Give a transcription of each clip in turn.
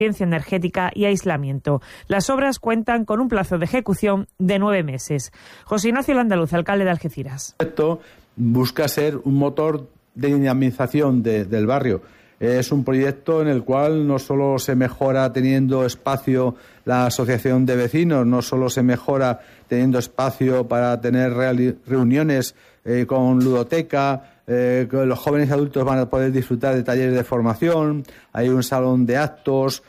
eficiencia energética y aislamiento. Las obras cuentan con un plazo de ejecución de 9 meses. José Ignacio Landaluz, alcalde de Algeciras. Esto busca ser un motor de dinamización del barrio. Es un proyecto en el cual no solo se mejora teniendo espacio la asociación de vecinos, no solo se mejora teniendo espacio para tener reuniones con ludoteca, los jóvenes y adultos van a poder disfrutar de talleres de formación, hay un salón de actos,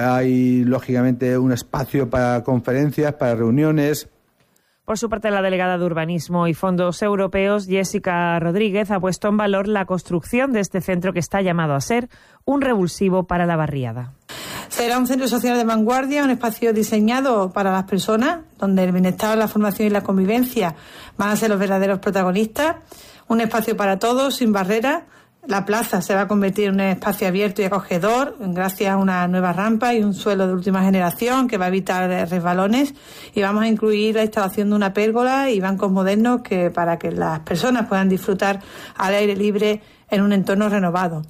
hay lógicamente un espacio para conferencias, para reuniones. Por su parte, la delegada de Urbanismo y Fondos Europeos, Jessica Rodríguez, ha puesto en valor la construcción de este centro que está llamado a ser un revulsivo para la barriada. Será un centro social de vanguardia, un espacio diseñado para las personas, donde el bienestar, la formación y la convivencia van a ser los verdaderos protagonistas. Un espacio para todos, sin barreras. La plaza se va a convertir en un espacio abierto y acogedor gracias a una nueva rampa y un suelo de última generación que va a evitar resbalones, y vamos a incluir la instalación de una pérgola y bancos modernos para que las personas puedan disfrutar al aire libre en un entorno renovado.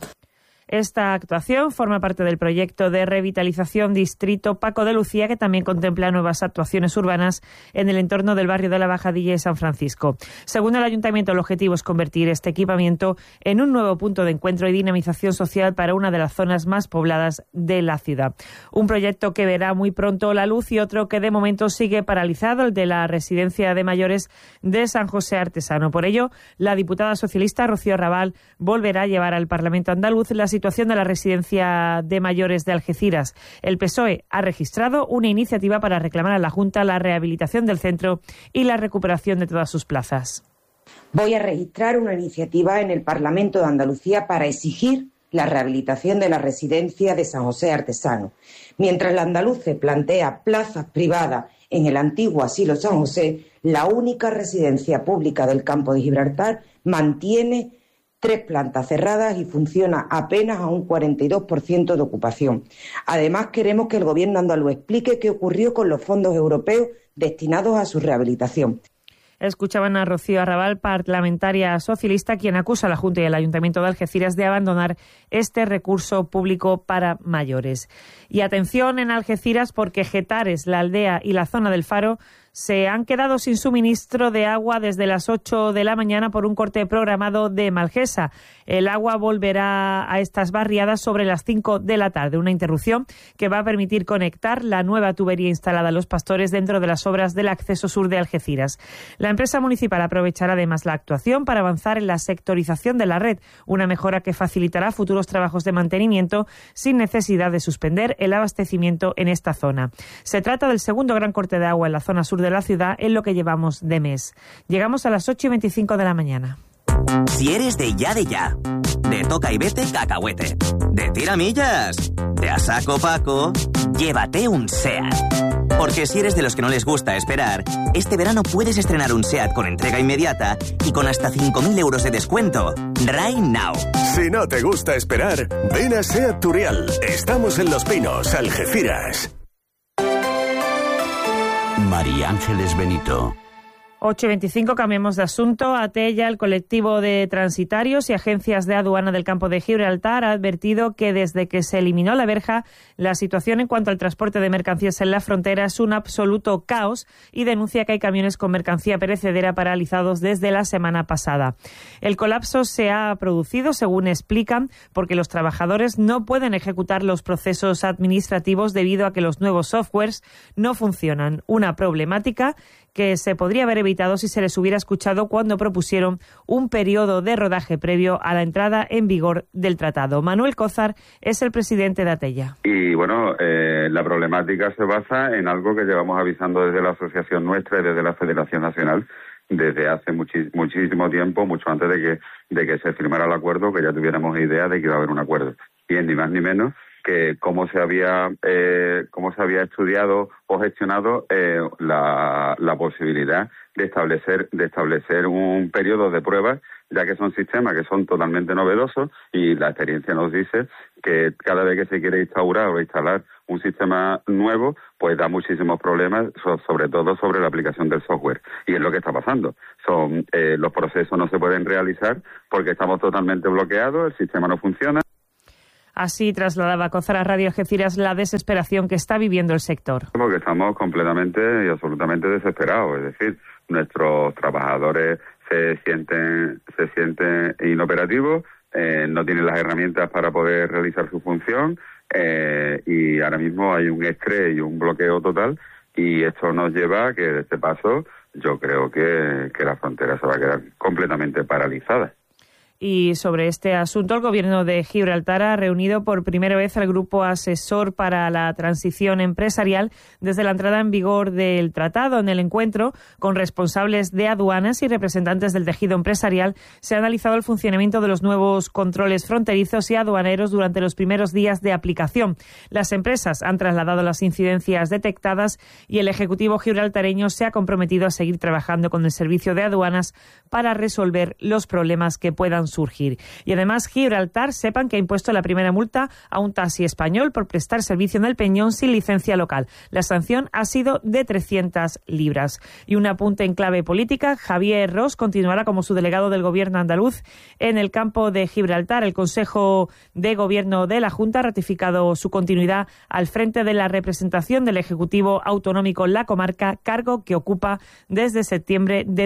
Esta actuación forma parte del proyecto de revitalización Distrito Paco de Lucía, que también contempla nuevas actuaciones urbanas en el entorno del barrio de la Bajadilla y San Francisco. Según el Ayuntamiento, el objetivo es convertir este equipamiento en un nuevo punto de encuentro y dinamización social para una de las zonas más pobladas de la ciudad. Un proyecto que verá muy pronto la luz, y otro que de momento sigue paralizado, el de la residencia de mayores de San José Artesano. Por ello, la diputada socialista Rocío Raval volverá a llevar al Parlamento andaluz la situación de la residencia de mayores de Algeciras. El PSOE ha registrado una iniciativa para reclamar a la Junta la rehabilitación del centro y la recuperación de todas sus plazas. Voy a registrar una iniciativa en el Parlamento de Andalucía para exigir la rehabilitación de la residencia de San José Artesano. Mientras la andaluce plantea plazas privadas en el antiguo asilo San José, la única residencia pública del campo de Gibraltar mantiene 3 plantas cerradas y funciona apenas a un 42% de ocupación. Además, queremos que el Gobierno andaluz explique qué ocurrió con los fondos europeos destinados a su rehabilitación. Escuchaban a Rocío Raval, parlamentaria socialista, quien acusa a la Junta y al Ayuntamiento de Algeciras de abandonar este recurso público para mayores. Y atención en Algeciras, porque Getares, la aldea y la zona del Faro se han quedado sin suministro de agua desde las 8 de la mañana por un corte programado de Malgesa. El agua volverá a estas barriadas sobre las 5 de la tarde, una interrupción que va a permitir conectar la nueva tubería instalada en Los Pastores dentro de las obras del acceso sur de Algeciras. La empresa municipal aprovechará además la actuación para avanzar en la sectorización de la red, una mejora que facilitará futuros trabajos de mantenimiento sin necesidad de suspender el abastecimiento en esta zona. Se trata del segundo gran corte de agua en la zona sur de la ciudad en lo que llevamos de mes. Llegamos a las 8:25 de la mañana. Si eres de ya, de toca y vete cacahuete, de tiramillas, de a saco Paco, llévate un SEAT. Porque si eres de los que no les gusta esperar, este verano puedes estrenar un SEAT con entrega inmediata y con hasta 5.000 euros de descuento. Right now. Si no te gusta esperar, ven a SEAT Turrial. Estamos en Los Pinos, Algeciras. María Ángeles Benito. 8:25, cambiamos de asunto. Atella, el colectivo de transitarios y agencias de aduana del campo de Gibraltar, ha advertido que desde que se eliminó la verja, la situación en cuanto al transporte de mercancías en la frontera es un absoluto caos, y denuncia que hay camiones con mercancía perecedera paralizados desde la semana pasada. El colapso se ha producido, según explican, porque los trabajadores no pueden ejecutar los procesos administrativos debido a que los nuevos softwares no funcionan. Una problemática que se podría haber evitado si se les hubiera escuchado cuando propusieron un periodo de rodaje previo a la entrada en vigor del tratado. Manuel Cózar es el presidente de Atella. Y bueno, la problemática se basa en algo que llevamos avisando desde la asociación nuestra y desde la Federación Nacional desde hace muchísimo tiempo, mucho antes de que se firmara el acuerdo, que ya tuviéramos idea de que iba a haber un acuerdo. Y es ni más ni menos que cómo se había estudiado o gestionado la posibilidad de establecer un periodo de pruebas, ya que son sistemas que son totalmente novedosos, y la experiencia nos dice que cada vez que se quiere instaurar o instalar un sistema nuevo, pues da muchísimos problemas, sobre todo sobre la aplicación del software. Y es lo que está pasando. Los procesos no se pueden realizar porque estamos totalmente bloqueados, el sistema no funciona. Así trasladaba a Cozar a Radio Algeciras la desesperación que está viviendo el sector. Porque estamos completamente y absolutamente desesperados, es decir, nuestros trabajadores se sienten inoperativos, no tienen las herramientas para poder realizar su función y ahora mismo hay un estrés y un bloqueo total y esto nos lleva a que de este paso yo creo que la frontera se va a quedar completamente paralizada. Y sobre este asunto, el Gobierno de Gibraltar ha reunido por primera vez al Grupo Asesor para la Transición Empresarial desde la entrada en vigor del tratado. En el encuentro, con responsables de aduanas y representantes del tejido empresarial, se ha analizado el funcionamiento de los nuevos controles fronterizos y aduaneros durante los primeros días de aplicación. Las empresas han trasladado las incidencias detectadas y el Ejecutivo gibraltareño se ha comprometido a seguir trabajando con el Servicio de Aduanas para resolver los problemas que puedan surgir. Y además Gibraltar, sepan que ha impuesto la primera multa a un taxi español por prestar servicio en el Peñón sin licencia local. La sanción ha sido de 300 libras. Y un apunte en clave política, Javier Ros continuará como subdelegado del Gobierno andaluz en el campo de Gibraltar. El Consejo de Gobierno de la Junta ha ratificado su continuidad al frente de la representación del Ejecutivo Autonómico en la comarca, cargo que ocupa desde septiembre de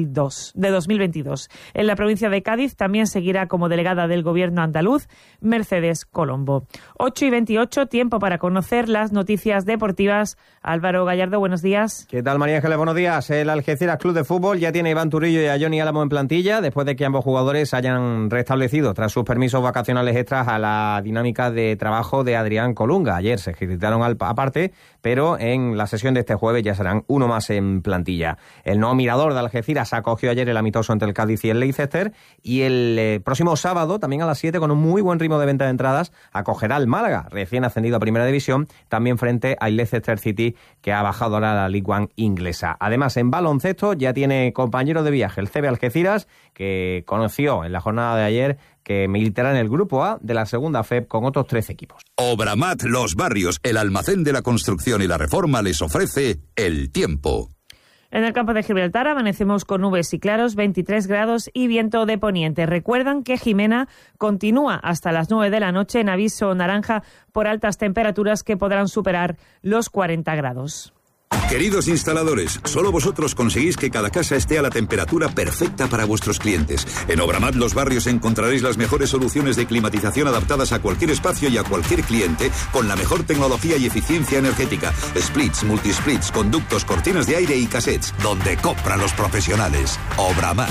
2022. En la provincia de Cádiz también seguirá como delegada del Gobierno andaluz Mercedes Colombo. 8:28, tiempo para conocer las noticias deportivas. Álvaro Gallardo, buenos días. ¿Qué tal, María Ángeles? Buenos días. El Algeciras Club de Fútbol ya tiene a Iván Turillo y a Johnny Álamo en plantilla, después de que ambos jugadores hayan restablecido, tras sus permisos vacacionales extras, a la dinámica de trabajo de Adrián Colunga. Ayer se ejercitaron aparte, pero en la sesión de este jueves ya serán uno más en plantilla. El nuevo mirador de Algeciras acogió ayer el amistoso entre el Cádiz y el Leicester, y el próximo sábado, también a las 7, con un muy buen ritmo de venta de entradas, acogerá al Málaga, recién ascendido a Primera División, también frente al Leicester City, que ha bajado ahora a la League One inglesa. Además, en baloncesto ya tiene compañero de viaje el CB Algeciras, que conoció en la jornada de ayer que militará en el Grupo A de la Segunda FEP con otros 13 equipos. Obramat Los Barrios, el almacén de la construcción y la reforma, les ofrece el tiempo. En el campo de Gibraltar amanecemos con nubes y claros, 23 grados y viento de poniente. Recuerdan que Jimena continúa hasta las 9 de la noche en aviso naranja por altas temperaturas que podrán superar los 40 grados. Queridos instaladores, solo vosotros conseguís que cada casa esté a la temperatura perfecta para vuestros clientes. En Obramat Los Barrios encontraréis las mejores soluciones de climatización adaptadas a cualquier espacio y a cualquier cliente, con la mejor tecnología y eficiencia energética. Splits, multisplits, conductos, cortinas de aire y cassettes, donde compran los profesionales. Obramat.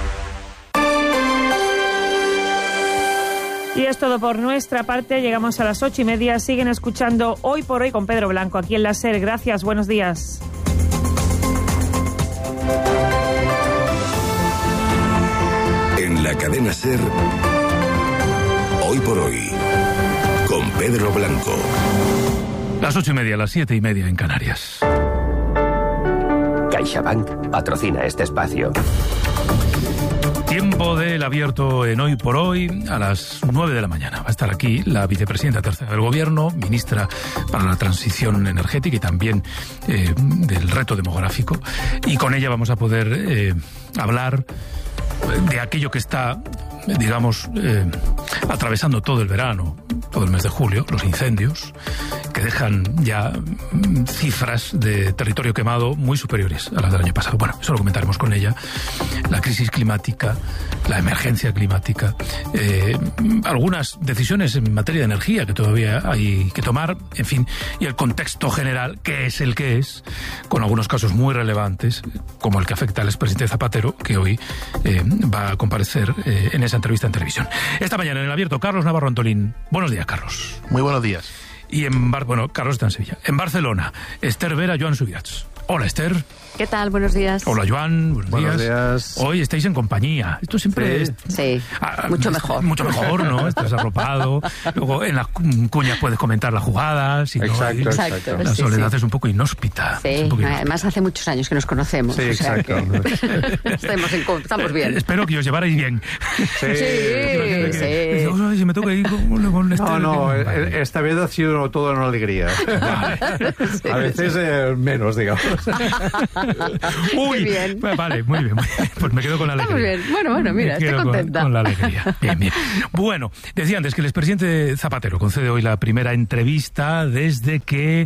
Y es todo por nuestra parte. Llegamos a las 8:30. Siguen escuchando Hoy por Hoy con Pedro Blanco aquí en la SER. Gracias, buenos días. En la cadena SER, Hoy por Hoy con Pedro Blanco. Las 8:30, las 7:30 en Canarias. CaixaBank patrocina este espacio. Tiempo del abierto en Hoy por Hoy a las 9 de la mañana. Va a estar aquí la vicepresidenta tercera del Gobierno, ministra para la transición energética y también del reto demográfico. Y con ella vamos a poder hablar de aquello que está, digamos, atravesando todo el verano, todo el mes de julio, los incendios, que dejan ya cifras de territorio quemado muy superiores a las del año pasado. Bueno, eso lo comentaremos con ella. La crisis climática, la emergencia climática, algunas decisiones en materia de energía que todavía hay que tomar, en fin, y el contexto general, que es el que es, con algunos casos muy relevantes, como el que afecta al expresidente Zapatero, que hoy va a comparecer en esa entrevista en televisión. Esta mañana en el abierto, Carlos Navarro Antolín. Buenos días, Carlos. Muy buenos días. Y Carlos está en Sevilla. En Barcelona, Esther Vera, Joan Subirats. Hola, Esther. ¿Qué tal? Buenos días. Hola, Joan. Buenos días. Hoy estáis en compañía. Esto siempre es... Sí, mucho mejor. Mucho mejor, ¿no? Estás arropado. Luego en las cuñas puedes comentar las jugadas. Exacto. La soledad es un poco inhóspita. Sí, además hace muchos años que nos conocemos. Sí, exacto. Estamos bien. Espero que os llevarais bien. Sí. Si me toca ir con Esther. No, esta vez ha sido todo una alegría. A veces menos, digamos. Uy, qué bien. Vale, muy bien. Pues me quedo con la alegría. Muy bien. Bueno, mira, estoy contenta. Con la alegría. Bien. Bueno, decía antes que el expresidente Zapatero concede hoy la primera entrevista desde que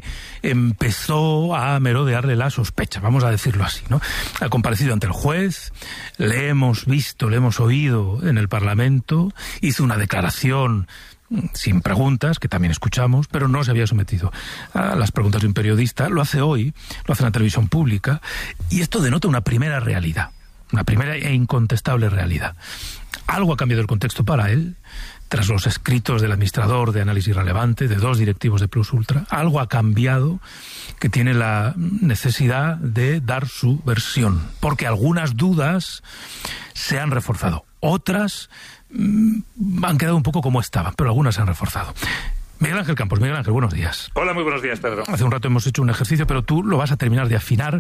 empezó a merodearle la sospecha, vamos a decirlo así, ¿no? Ha comparecido ante el juez, le hemos visto, le hemos oído en el Parlamento, hizo una declaración sin preguntas, que también escuchamos, pero no se había sometido a las preguntas de un periodista. Lo hace hoy, lo hace en la televisión pública, y esto denota una primera realidad, una primera e incontestable realidad. Algo ha cambiado el contexto para él, tras los escritos del administrador de Análisis Relevante, de 2 directivos de Plus Ultra. Algo ha cambiado, que tiene la necesidad de dar su versión, porque algunas dudas se han reforzado, otras han quedado un poco como estaban, pero algunas se han reforzado. Miguel Ángel Campos. Miguel Ángel, buenos días. Hola, muy buenos días, Pedro. Hace un rato hemos hecho un ejercicio, pero tú lo vas a terminar de afinar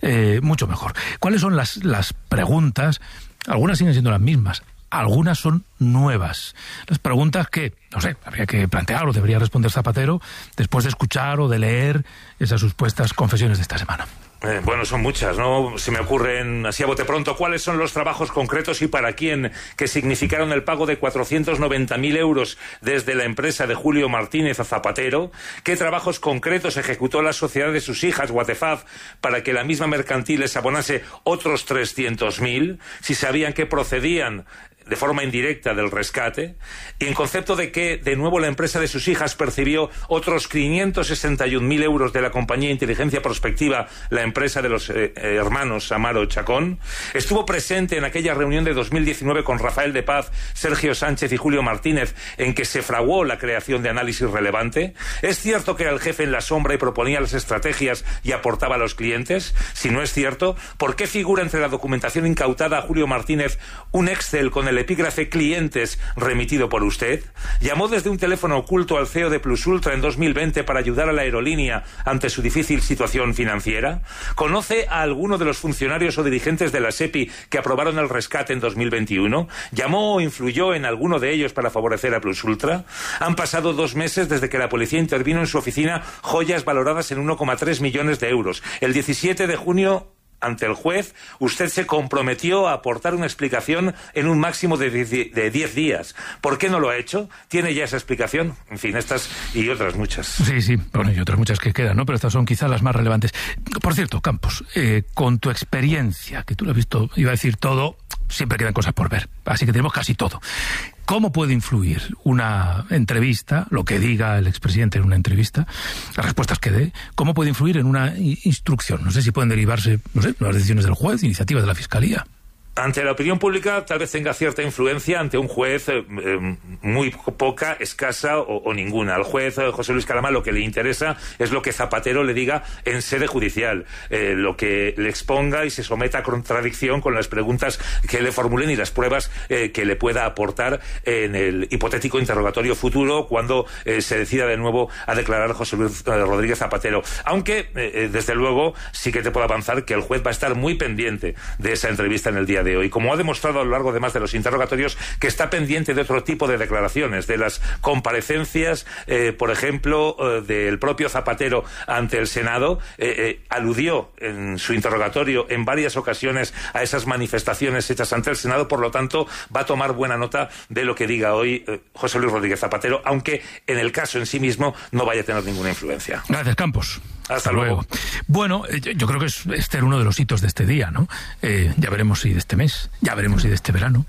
mucho mejor. ¿Cuáles son las preguntas? Algunas siguen siendo las mismas, algunas son nuevas. Las preguntas que, no sé, habría que plantear o debería responder Zapatero después de escuchar o de leer esas supuestas confesiones de esta semana. Bueno, son muchas, ¿no? Se me ocurren así a bote pronto. ¿Cuáles son los trabajos concretos y para quién que significaron el pago de 490.000 euros desde la empresa de Julio Martínez a Zapatero? ¿Qué trabajos concretos ejecutó la sociedad de sus hijas, Watefaz, para que la misma mercantil les abonase otros 300.000? Si sabían que procedían de forma indirecta del rescate, y en concepto de que, de nuevo, la empresa de sus hijas percibió otros 561.000 euros de la compañía Inteligencia Prospectiva, la empresa de los hermanos Amaro Chacón. Estuvo presente en aquella reunión de 2019 con Rafael de Paz, Sergio Sánchez y Julio Martínez, en que se fraguó la creación de Análisis Relevante. ¿Es cierto que era el jefe en la sombra y proponía las estrategias y aportaba a los clientes? Si no es cierto, ¿por qué figura entre la documentación incautada a Julio Martínez un Excel con el epígrafe clientes remitido por usted? ¿Llamó desde un teléfono oculto al CEO de Plus Ultra en 2020 para ayudar a la aerolínea ante su difícil situación financiera? ¿Conoce a alguno de los funcionarios o dirigentes de la SEPI que aprobaron el rescate en 2021? ¿Llamó o influyó en alguno de ellos para favorecer a Plus Ultra? Han pasado 2 meses desde que la policía intervino en su oficina joyas valoradas en 1,3 millones de euros. El 17 de junio, ante el juez, usted se comprometió a aportar una explicación en un máximo de 10 días. ¿Por qué no lo ha hecho? ¿Tiene ya esa explicación? En fin, estas y otras muchas. Sí, bueno, y otras muchas que quedan, ¿no? Pero estas son quizás las más relevantes. Por cierto, Campos, con tu experiencia, que tú lo has visto, iba a decir todo, siempre quedan cosas por ver, así que tenemos casi todo. ¿Cómo puede influir una entrevista, lo que diga el expresidente en una entrevista, las respuestas que dé, cómo puede influir en una instrucción? No sé si pueden derivarse, las decisiones del juez, iniciativas de la Fiscalía. Ante la opinión pública tal vez tenga cierta influencia, ante un juez muy poca, escasa o ninguna. Al juez José Luis Calamar lo que le interesa es lo que Zapatero le diga en sede judicial, lo que le exponga y se someta a contradicción con las preguntas que le formulen y las pruebas que le pueda aportar en el hipotético interrogatorio futuro cuando se decida de nuevo a declarar José Luis Rodríguez Zapatero. Aunque, desde luego, sí que te puedo avanzar que el juez va a estar muy pendiente de esa entrevista en el día de hoy, como ha demostrado a lo largo además de los interrogatorios, que está pendiente de otro tipo de declaraciones, de las comparecencias, por ejemplo, del propio Zapatero ante el Senado. Aludió en su interrogatorio en varias ocasiones a esas manifestaciones hechas ante el Senado, por lo tanto va a tomar buena nota de lo que diga hoy José Luis Rodríguez Zapatero, aunque en el caso en sí mismo no vaya a tener ninguna influencia. Gracias, Campos. Hasta luego. Bueno, yo creo que este era uno de los hitos de este día, ¿no? Ya veremos si de este mes, ya veremos si de este verano,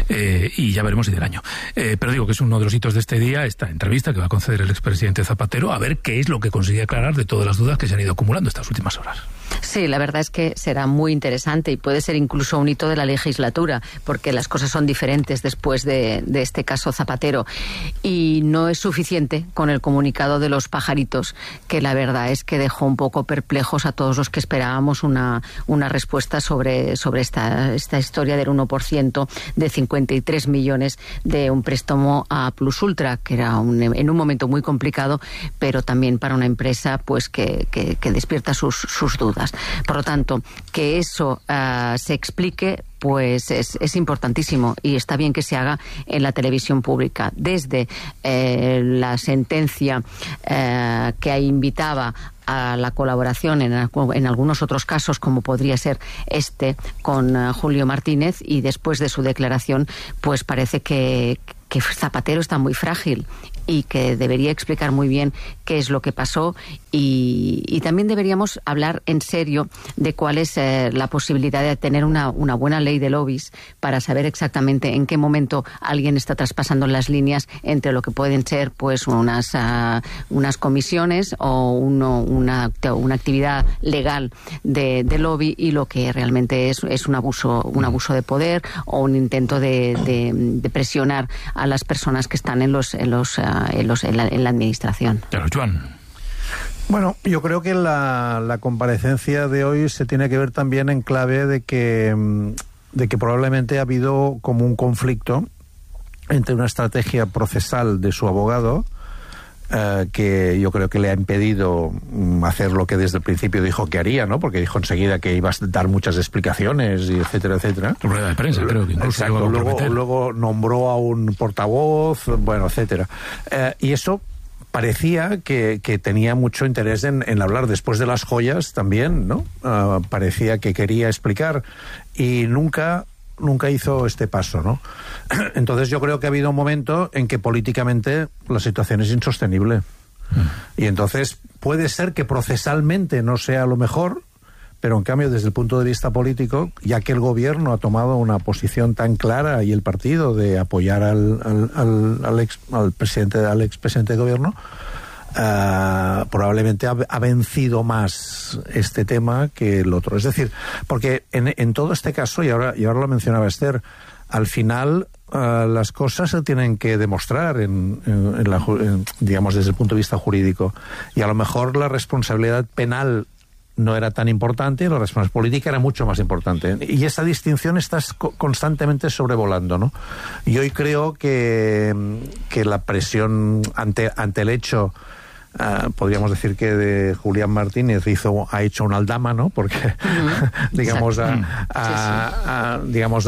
y ya veremos si del año. Pero digo que es uno de los hitos de este día, esta entrevista que va a conceder el expresidente Zapatero, a ver qué es lo que consigue aclarar de todas las dudas que se han ido acumulando estas últimas horas. Sí, la verdad es que será muy interesante y puede ser incluso un hito de la legislatura, porque las cosas son diferentes después de este caso Zapatero. Y no es suficiente con el comunicado de los pajaritos, que la verdad es que dejó un poco perplejos a todos los que esperábamos una respuesta sobre esta historia del 1% de 53 millones de un préstamo a Plus Ultra, que era en un momento muy complicado, pero también para una empresa pues que despierta sus dudas. dudas. Por lo tanto, que eso se explique, pues es importantísimo, y está bien que se haga en la televisión pública. Desde la sentencia que invitaba a la colaboración en algunos otros casos, como podría ser con Julio Martínez, y después de su declaración, pues parece que Zapatero está muy frágil y que debería explicar muy bien qué es lo que pasó, y también deberíamos hablar en serio de cuál es la posibilidad de tener una buena ley de lobbies para saber exactamente en qué momento alguien está traspasando las líneas entre lo que pueden ser pues unas comisiones o una actividad legal de lobby, y lo que realmente es un abuso de poder o un intento de presionar a las personas que están en la administración. Claro, Joan. Bueno, yo creo que la comparecencia de hoy se tiene que ver también en clave de que probablemente ha habido como un conflicto entre una estrategia procesal de su abogado, que yo creo que le ha impedido hacer lo que desde el principio dijo que haría, ¿no? Porque dijo enseguida que iba a dar muchas explicaciones, y etcétera, etcétera. Rueda de prensa, creo que incluso. Exacto, luego nombró a un portavoz, bueno, etcétera. Y eso parecía que tenía mucho interés en hablar. Después de las joyas también, ¿no? Parecía que quería explicar, y nunca hizo este paso, ¿no? Entonces yo creo que ha habido un momento en que políticamente la situación es insostenible. Y entonces puede ser que procesalmente no sea lo mejor, pero en cambio desde el punto de vista político, ya que el gobierno ha tomado una posición tan clara, y el partido, de apoyar al expresidente de gobierno, probablemente ha vencido más este tema que el otro. Es decir, porque en todo este caso, y ahora lo mencionaba Esther, al final las cosas se tienen que demostrar digamos, desde el punto de vista jurídico, y a lo mejor la responsabilidad penal no era tan importante, la responsabilidad política era mucho más importante, y esa distinción está constantemente sobrevolando, ¿no? Y hoy creo que la presión ante el hecho, podríamos decir que de Julián Martínez ha hecho una aldama, ¿no? Porque digamos ha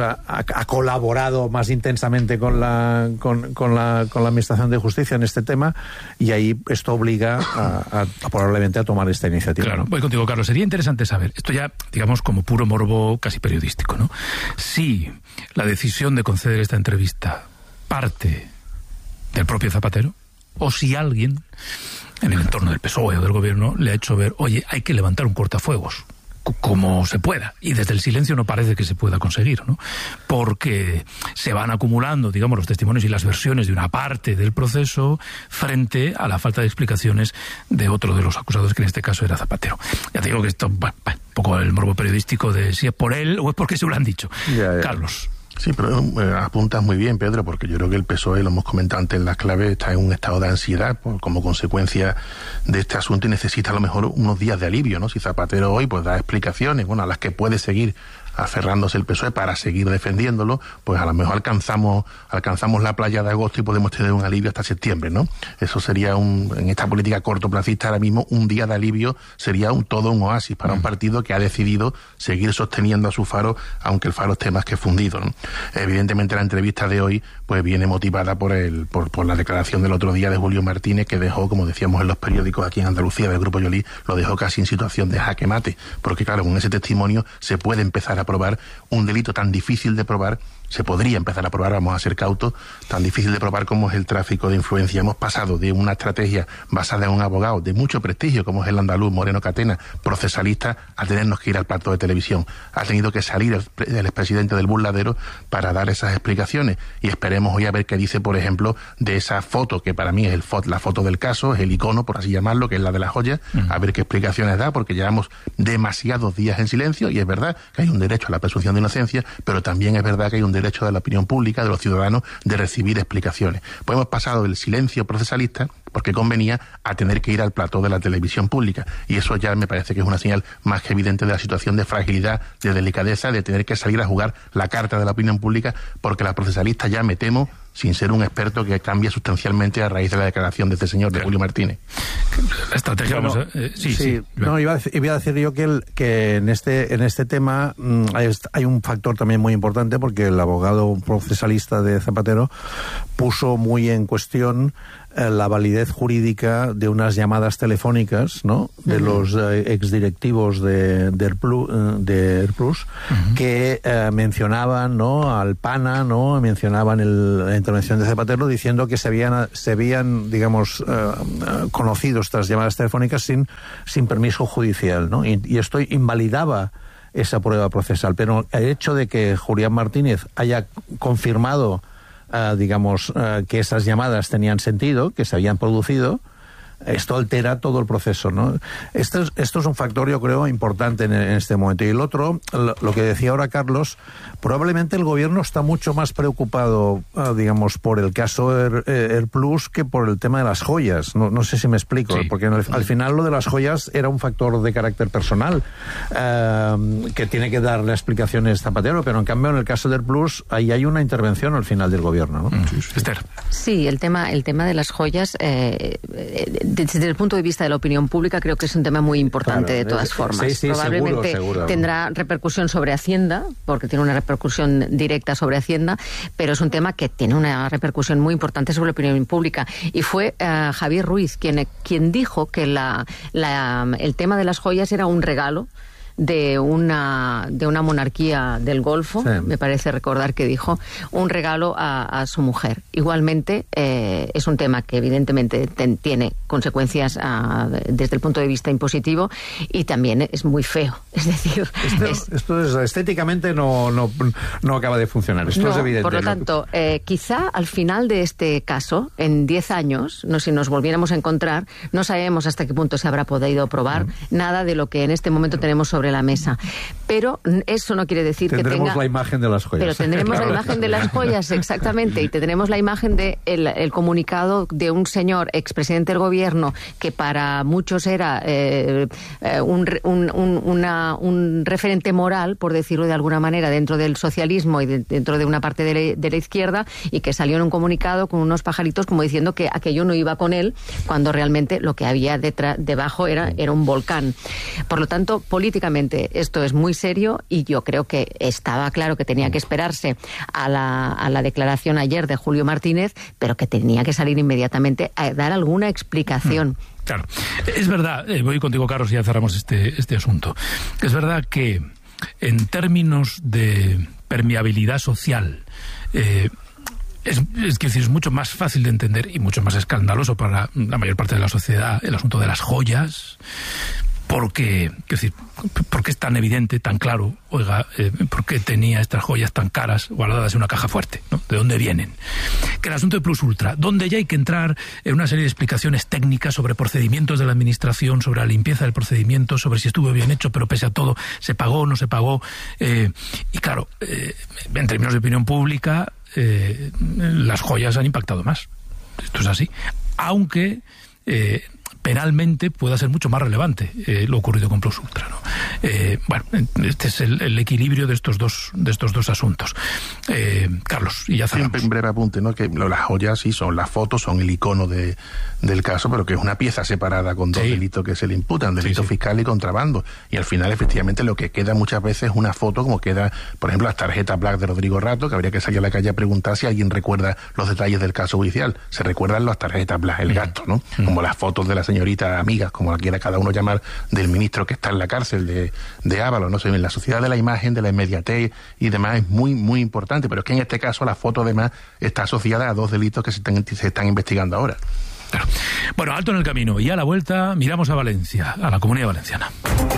colaborado más intensamente con la administración de justicia en este tema, y ahí esto obliga a probablemente a tomar esta iniciativa. Claro, voy contigo, Carlos. Sería interesante saber, esto ya, digamos, como puro morbo casi periodístico, ¿no? Si la decisión de conceder esta entrevista parte del propio Zapatero, o si alguien en el entorno del PSOE o del gobierno le ha hecho ver, oye, hay que levantar un cortafuegos como se pueda, y desde el silencio no parece que se pueda conseguir, ¿no? Porque se van acumulando, digamos, los testimonios y las versiones de una parte del proceso frente a la falta de explicaciones de otro de los acusados, que en este caso era Zapatero. Ya te digo que esto, un poco el morbo periodístico de si es por él o es porque se lo han dicho. Ya. Carlos. Sí, pero apuntas muy bien, Pedro, porque yo creo que el PSOE, lo hemos comentado antes en las claves, está en un estado de ansiedad como consecuencia de este asunto, y necesita a lo mejor unos días de alivio, ¿no? Si Zapatero hoy pues da explicaciones, bueno, a las que puede seguir aferrándose el PSOE para seguir defendiéndolo, pues a lo mejor alcanzamos la playa de agosto y podemos tener un alivio hasta septiembre, ¿no? Eso sería en esta política cortoplacista ahora mismo, un día de alivio sería todo un oasis para un partido que ha decidido seguir sosteniendo a su Faro, aunque el Faro esté más que fundido, ¿no? Evidentemente la entrevista de hoy pues viene motivada por la declaración del otro día de Julio Martínez, que dejó, como decíamos en los periódicos aquí en Andalucía del Grupo Yolí, lo dejó casi en situación de jaque mate, porque claro, con ese testimonio se puede empezar a probar un delito tan difícil de probar, se podría empezar a probar, vamos a ser cautos, tan difícil de probar como es el tráfico de influencia. Hemos pasado de una estrategia basada en un abogado de mucho prestigio, como es el andaluz Moreno Catena, procesalista, a tenernos que ir al plato de televisión. Ha tenido que salir el expresidente del burladero para dar esas explicaciones, y esperemos hoy a ver qué dice, por ejemplo, de esa foto, que para mí es la foto del caso, es el icono, por así llamarlo, que es la de las joyas, a ver qué explicaciones da, porque llevamos demasiados días en silencio, y es verdad que hay un derecho a la presunción de inocencia, pero también es verdad que hay un derecho de la opinión pública, de los ciudadanos, de recibir explicaciones. Pues hemos pasado del silencio procesalista, porque convenía, a tener que ir al plató de la televisión pública, y eso ya me parece que es una señal más que evidente de la situación de fragilidad, de delicadeza, de tener que salir a jugar la carta de la opinión pública, porque la procesalista ya, me temo, sin ser un experto que cambia sustancialmente a raíz de la declaración de este señor, de Julio Martínez. La estrategia, iba a decir yo que en este tema hay un factor también muy importante, porque el abogado procesalista de Zapatero puso muy en cuestión la validez jurídica de unas llamadas telefónicas, ¿no?, de los exdirectivos de Airplus, que mencionaban, ¿no?, al PANA, ¿no?, mencionaban la intervención de Zapatero, diciendo que se habían digamos, conocido estas llamadas telefónicas sin permiso judicial, ¿no? Y esto invalidaba esa prueba procesal. Pero el hecho de que Julián Martínez haya confirmado que esas llamadas tenían sentido, que se habían producido, esto altera todo el proceso, ¿no? Esto es un factor, yo creo, importante en este momento. Y el otro, lo que decía ahora Carlos, probablemente el gobierno está mucho más preocupado, por el caso Airplus que por el tema de las joyas. No sé si me explico, porque al final lo de las joyas era un factor de carácter personal, que tiene que darle explicaciones Zapatero, pero en cambio en el caso de Airplus ahí hay una intervención al final del gobierno, ¿no? Esther. Sí, el tema de las joyas, desde el punto de vista de la opinión pública, creo que es un tema muy importante, de todas formas. Probablemente seguro. Tendrá repercusión sobre Hacienda, porque tiene una repercusión directa sobre Hacienda, pero es un tema que tiene una repercusión muy importante sobre la opinión pública. Y fue Javier Ruiz quien dijo que el tema de las joyas era un regalo de una monarquía del Golfo, me parece recordar que dijo, un regalo a su mujer. Igualmente, es un tema que evidentemente tiene consecuencias desde el punto de vista impositivo, y también es muy feo. Es decir, esto estéticamente no acaba de funcionar. Esto es evidente. Por lo tanto, quizá al final de este caso, en 10 años, si nos volviéramos a encontrar, no sabemos hasta qué punto se habrá podido probar nada de lo que en este momento tenemos sobre la mesa. Pero eso no quiere decir tendremos la imagen de las joyas. Pero tendremos la imagen de las joyas, exactamente, y tendremos la imagen de el comunicado de un señor expresidente del gobierno que para muchos era un referente moral, por decirlo de alguna manera, dentro del socialismo y dentro de una parte de la izquierda, y que salió en un comunicado con unos pajaritos como diciendo que aquello no iba con él, cuando realmente lo que había debajo era un volcán. Por lo tanto, políticamente esto es muy serio, y yo creo que estaba claro que tenía que esperarse a la declaración ayer de Julio Martínez, pero que tenía que salir inmediatamente a dar alguna explicación. Claro, es verdad, voy contigo, Carlos, y ya cerramos este asunto. Es verdad que en términos de permeabilidad social, es mucho más fácil de entender y mucho más escandaloso para la mayor parte de la sociedad el asunto de las joyas, porque es tan evidente, tan claro, por qué tenía estas joyas tan caras guardadas en una caja fuerte, ¿no? ¿De dónde vienen? Que el asunto de Plus Ultra, donde ya hay que entrar en una serie de explicaciones técnicas sobre procedimientos de la administración, sobre la limpieza del procedimiento, sobre si estuvo bien hecho, pero pese a todo, se pagó o no se pagó. Y claro, en términos de opinión pública, las joyas han impactado más. Esto es así. Aunque penalmente pueda ser mucho más relevante lo ocurrido con Plus Ultra, ¿no? Bueno, este es el equilibrio de estos dos asuntos. Carlos, y ya cerramos. Siempre un breve apunte, ¿no? Que las joyas sí son las fotos, son el icono del caso, pero que es una pieza separada con dos delitos que se le imputan, delito fiscal y contrabando. Y al final, efectivamente, lo que queda muchas veces es una foto, como queda, por ejemplo, las tarjetas Black de Rodrigo Rato, que habría que salir a la calle a preguntar si alguien recuerda los detalles del caso judicial. Se recuerdan las tarjetas Black, el gasto, ¿no? Como las fotos de la señorita amiga, como la quiera cada uno llamar, del ministro que está en la cárcel de Ábalos, ¿no? En la sociedad de la imagen, de la inmediatez y demás es muy, muy importante, pero es que en este caso la foto además está asociada a dos delitos que se están investigando ahora. Claro. Bueno, alto en el camino, y a la vuelta miramos a Valencia, a la Comunidad Valenciana.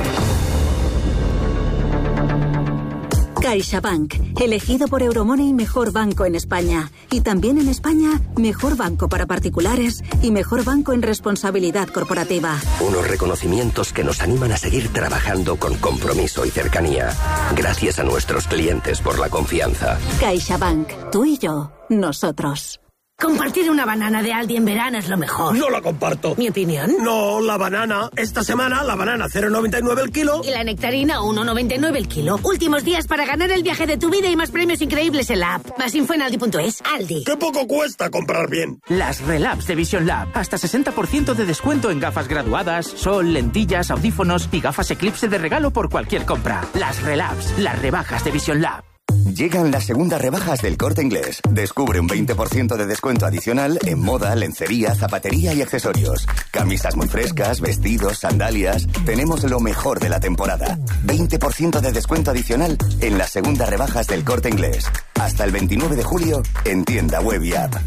CaixaBank, elegido por Euromoney mejor banco en España. Y también en España, mejor banco para particulares y mejor banco en responsabilidad corporativa. Unos reconocimientos que nos animan a seguir trabajando con compromiso y cercanía. Gracias a nuestros clientes por la confianza. CaixaBank, tú y yo, nosotros. Compartir una banana de Aldi en verano es lo mejor. No la comparto. ¿Mi opinión? No, la banana. Esta semana la banana 0,99 el kilo. Y la nectarina 1,99 el kilo. Últimos días para ganar el viaje de tu vida y más premios increíbles en la app. Más info en aldi.es. Aldi. ¡Qué poco cuesta comprar bien! Las Relabs de Vision Lab. Hasta 60% de descuento en gafas graduadas, sol, lentillas, audífonos y gafas Eclipse de regalo por cualquier compra. Las Relabs. Las rebajas de Vision Lab. Llegan las segundas rebajas del Corte Inglés. Descubre un 20% de descuento adicional en moda, lencería, zapatería y accesorios. Camisas muy frescas, vestidos, sandalias. Tenemos lo mejor de la temporada. 20% de descuento adicional en las segundas rebajas del Corte Inglés. Hasta el 29 de julio en tienda web y app.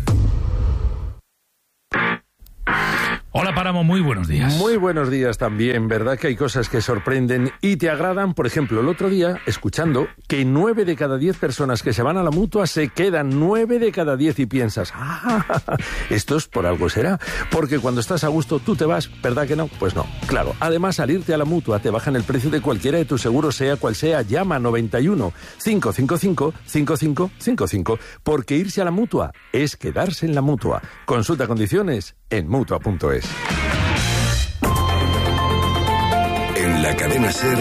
Hola Páramo, muy buenos días. Muy buenos días también, ¿verdad que hay cosas que sorprenden y te agradan? Por ejemplo, el otro día, escuchando que 9 de cada 10 personas que se van a la Mutua se quedan, 9 de cada 10 y piensas, esto es por algo será, porque cuando estás a gusto tú te vas, ¿verdad que no? Pues no, claro. Además, al irte a la Mutua te bajan el precio de cualquiera de tus seguros, sea cual sea. Llama 91 555 5555, porque irse a la Mutua es quedarse en la Mutua. Consulta condiciones en Mutua.es. En la cadena SER,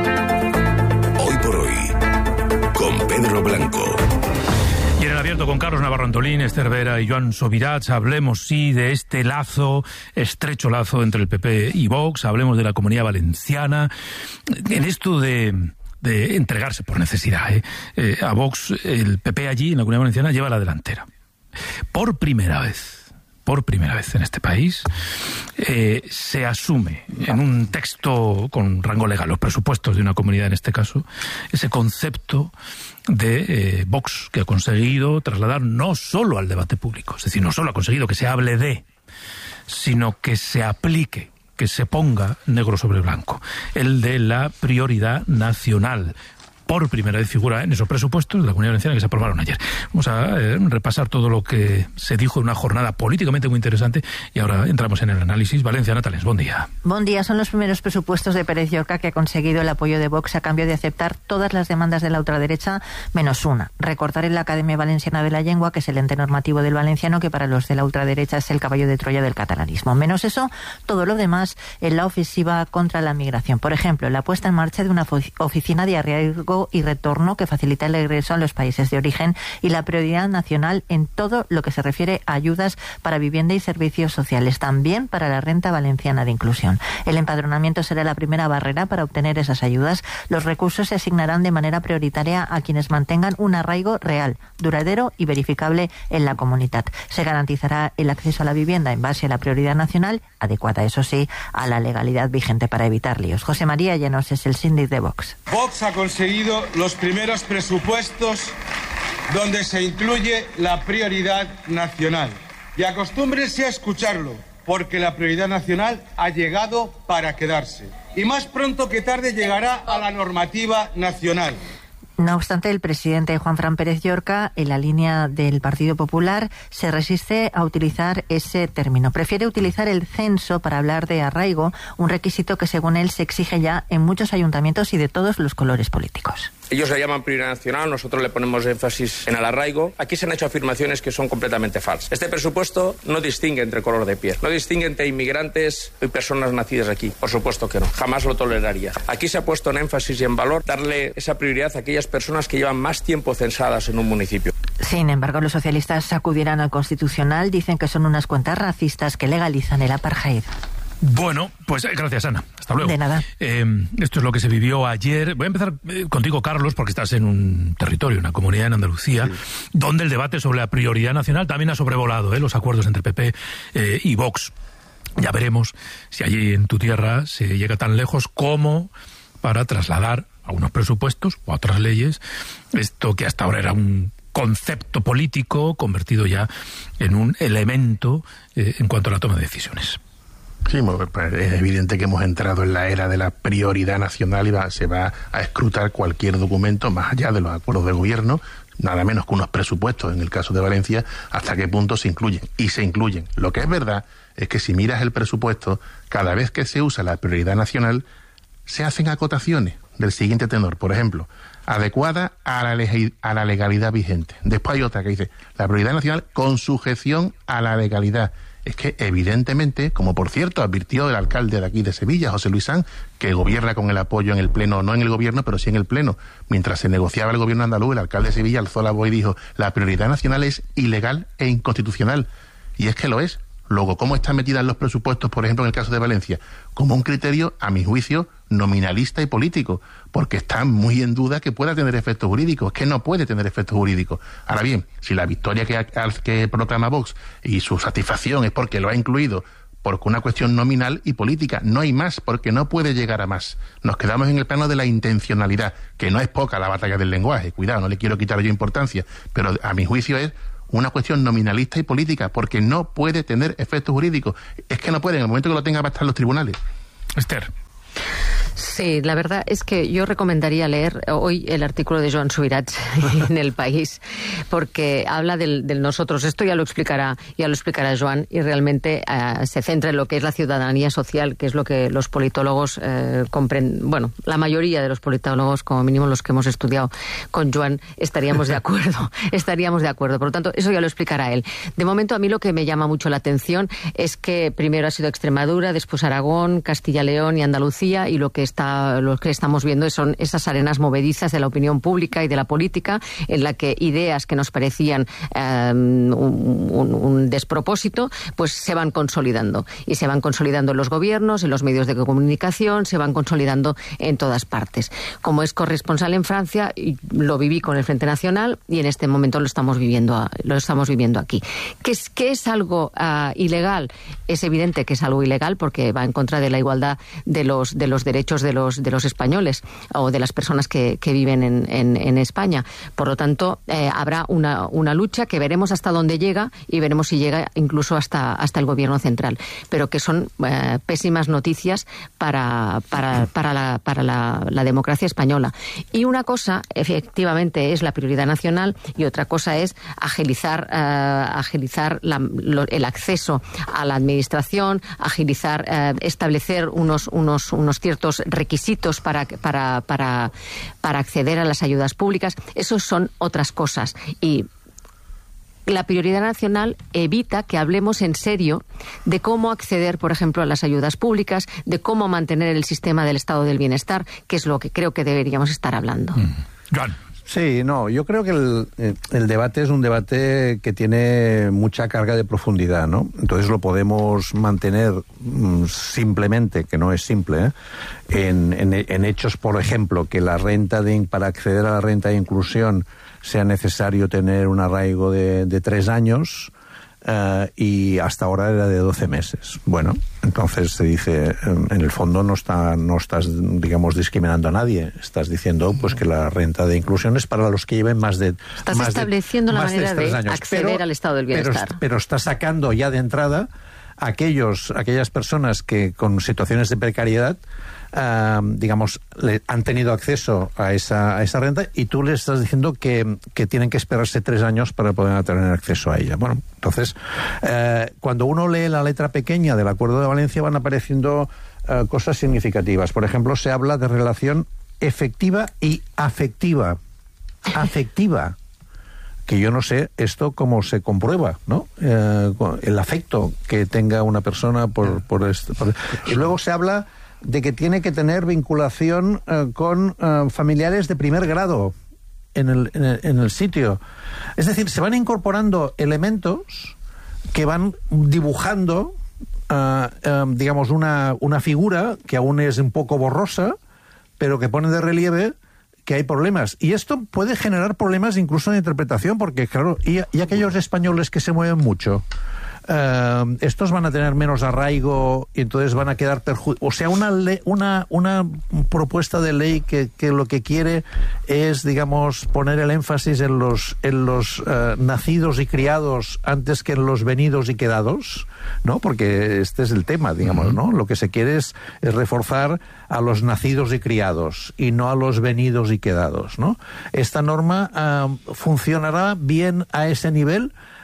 Hoy por Hoy, con Pedro Blanco. Y en el abierto con Carlos Navarro Antolín, Esther Vera y Joan Subirats, hablemos sí de este lazo, estrecho lazo entre el PP y Vox, hablemos de la Comunidad Valenciana, en esto de entregarse por necesidad. A Vox, el PP allí, en la Comunidad Valenciana, lleva la delantera. Por primera vez en este país, se asume en un texto con rango legal, los presupuestos de una comunidad en este caso, ese concepto de Vox, que ha conseguido trasladar no solo al debate público, es decir, no solo ha conseguido que se hable de, sino que se aplique, que se ponga negro sobre blanco, el de la prioridad nacional. Por primera vez figura en esos presupuestos de la Comunidad Valenciana que se aprobaron ayer. Vamos a repasar todo lo que se dijo en una jornada políticamente muy interesante y ahora entramos en el análisis. Valencia, Natales, buen día. Buen día. Son los primeros presupuestos de Pérez Llorca que ha conseguido el apoyo de Vox a cambio de aceptar todas las demandas de la ultraderecha menos una: recortar en la Academia Valenciana de la Lengua, que es el ente normativo del valenciano, que para los de la ultraderecha es el caballo de Troya del catalanismo. Menos eso, todo lo demás en la ofensiva contra la migración. Por ejemplo, la puesta en marcha de una oficina de arraigo y retorno que facilita el regreso a los países de origen y la prioridad nacional en todo lo que se refiere a ayudas para vivienda y servicios sociales, también para la renta valenciana de inclusión. El empadronamiento será la primera barrera para obtener esas ayudas. Los recursos se asignarán de manera prioritaria a quienes mantengan un arraigo real, duradero y verificable en la comunidad. Se garantizará el acceso a la vivienda en base a la prioridad nacional, adecuada, eso sí, a la legalidad vigente para evitar líos. José María Llanos es el síndic de Vox. Vox ha conseguido los primeros presupuestos donde se incluye la prioridad nacional. Y acostúmbrense a escucharlo, porque la prioridad nacional ha llegado para quedarse. Y más pronto que tarde llegará a la normativa nacional. No obstante, el presidente Juanfran Pérez Llorca, en la línea del Partido Popular, se resiste a utilizar ese término. Prefiere utilizar el censo para hablar de arraigo, un requisito que según él se exige ya en muchos ayuntamientos y de todos los colores políticos. Ellos le llaman prioridad nacional, nosotros le ponemos énfasis en el arraigo. Aquí se han hecho afirmaciones que son completamente falsas. Este presupuesto no distingue entre color de piel, no distingue entre inmigrantes y personas nacidas aquí. Por supuesto que no, jamás lo toleraría. Aquí se ha puesto en énfasis y en valor darle esa prioridad a aquellas personas que llevan más tiempo censadas en un municipio. Sin embargo, los socialistas acudirán al Constitucional, dicen que son unas cuentas racistas que legalizan el apartheid. Bueno, pues gracias, Ana. Hasta luego. De nada. Esto es lo que se vivió ayer. Voy a empezar contigo, Carlos, porque estás en un territorio, una comunidad en Andalucía, sí, donde el debate sobre la prioridad nacional también ha sobrevolado los acuerdos entre PP y Vox. Ya veremos si allí en tu tierra se llega tan lejos como para trasladar a unos presupuestos o a otras leyes esto que hasta ahora era un concepto político convertido ya en un elemento en cuanto a la toma de decisiones. Sí, es evidente que hemos entrado en la era de la prioridad nacional y se va a escrutar cualquier documento más allá de los acuerdos de gobierno, nada menos que unos presupuestos, en el caso de Valencia, hasta qué punto se incluyen. Y se incluyen. Lo que es verdad es que si miras el presupuesto, cada vez que se usa la prioridad nacional, se hacen acotaciones. del siguiente tenor. Por ejemplo, adecuada a la legalidad vigente. Después hay otra que dice, la prioridad nacional con sujeción a la legalidad. Es que, evidentemente, como por cierto advirtió el alcalde de aquí de Sevilla, José Luis Sanz, que gobierna con el apoyo en el Pleno, no en el Gobierno, pero sí en el Pleno. Mientras se negociaba el Gobierno andaluz, el alcalde de Sevilla alzó la voz y dijo, la prioridad nacional es ilegal e inconstitucional. Y es que lo es. Luego, ¿cómo está metida en los presupuestos, por ejemplo, en el caso de Valencia? Como un criterio, a mi juicio, nominalista y político, porque está muy en duda que pueda tener efectos jurídicos, que no puede tener efectos jurídicos. Ahora bien, si la victoria que proclama Vox y su satisfacción es porque lo ha incluido, porque una cuestión nominal y política, no hay más, porque no puede llegar a más. Nos quedamos en el plano de la intencionalidad, que no es poca la batalla del lenguaje, cuidado, no le quiero quitar yo importancia, pero a mi juicio es una cuestión nominalista y política, porque no puede tener efectos jurídicos. Es que no puede, en el momento que lo tenga va a estar en los tribunales. Esther. Sí, la verdad es que yo recomendaría leer hoy el artículo de Joan Subirats en El País, porque habla del nosotros. Esto ya lo explicará Joan, y realmente se centra en lo que es la ciudadanía social, que es lo que los politólogos comprenden. Bueno, la mayoría de los politólogos, como mínimo los que hemos estudiado con Joan, estaríamos de acuerdo. Por lo tanto, eso ya lo explicará él. De momento, a mí lo que me llama mucho la atención es que primero ha sido Extremadura, después Aragón, Castilla-León y Andalucía, y lo que estamos viendo son esas arenas movedizas de la opinión pública y de la política, en la que ideas que nos parecían un despropósito, pues se van consolidando. Y se van consolidando en los gobiernos, en los medios de comunicación, se van consolidando en todas partes. Como es corresponsal en Francia, lo viví con el Frente Nacional y en este momento lo estamos viviendo aquí. ¿Que es algo ilegal? Es evidente que es algo ilegal porque va en contra de la igualdad de los derechos de los españoles o de las personas que viven en España. Por lo tanto, habrá una lucha que veremos hasta dónde llega y veremos si llega incluso hasta el gobierno central. Pero que son pésimas noticias para la democracia española. Y una cosa, efectivamente, es la prioridad nacional y otra cosa es agilizar el acceso a la administración, establecer unos ciertos requisitos para acceder a las ayudas públicas. Esos son otras cosas. Y la prioridad nacional evita que hablemos en serio de cómo acceder, por ejemplo, a las ayudas públicas, de cómo mantener el sistema del estado del bienestar, que es lo que creo que deberíamos estar hablando. Sí, no, yo creo que el debate es un debate que tiene mucha carga de profundidad, ¿no? Entonces lo podemos mantener simplemente, que no es simple, en hechos, por ejemplo, que para acceder a la renta de inclusión sea necesario tener un arraigo de 3 años, y hasta ahora era de 12 meses. Bueno, entonces se dice, en el fondo no estás, digamos, discriminando a nadie. Estás diciendo pues que la renta de inclusión es para los que lleven más de 3 años. Estás estableciendo la manera de acceder al estado del bienestar. Pero está sacando ya de entrada aquellas personas que con situaciones de precariedad digamos, han tenido acceso a esa renta, y tú le estás diciendo que tienen que esperarse 3 años para poder tener acceso a ella. Bueno, entonces, cuando uno lee la letra pequeña del Acuerdo de Valencia van apareciendo cosas significativas. Por ejemplo, se habla de relación efectiva y afectiva. Afectiva. Que yo no sé esto cómo se comprueba, ¿no? El afecto que tenga una persona por esto. Y luego se habla de que tiene que tener vinculación con familiares de primer grado en el sitio. Es decir, se van incorporando elementos que van dibujando, digamos, una figura que aún es un poco borrosa, pero que pone de relieve que hay problemas. Y esto puede generar problemas incluso de interpretación, porque, claro, y aquellos españoles que se mueven mucho, estos van a tener menos arraigo y entonces van a quedar perjudicados. O sea, una propuesta de ley que lo que quiere es, digamos, poner el énfasis en los nacidos y criados antes que en los venidos y quedados, ¿no? Porque este es el tema, digamos, ¿no? Lo que se quiere es reforzar a los nacidos y criados y no a los venidos y quedados, ¿no? Esta norma funcionará bien a ese nivel.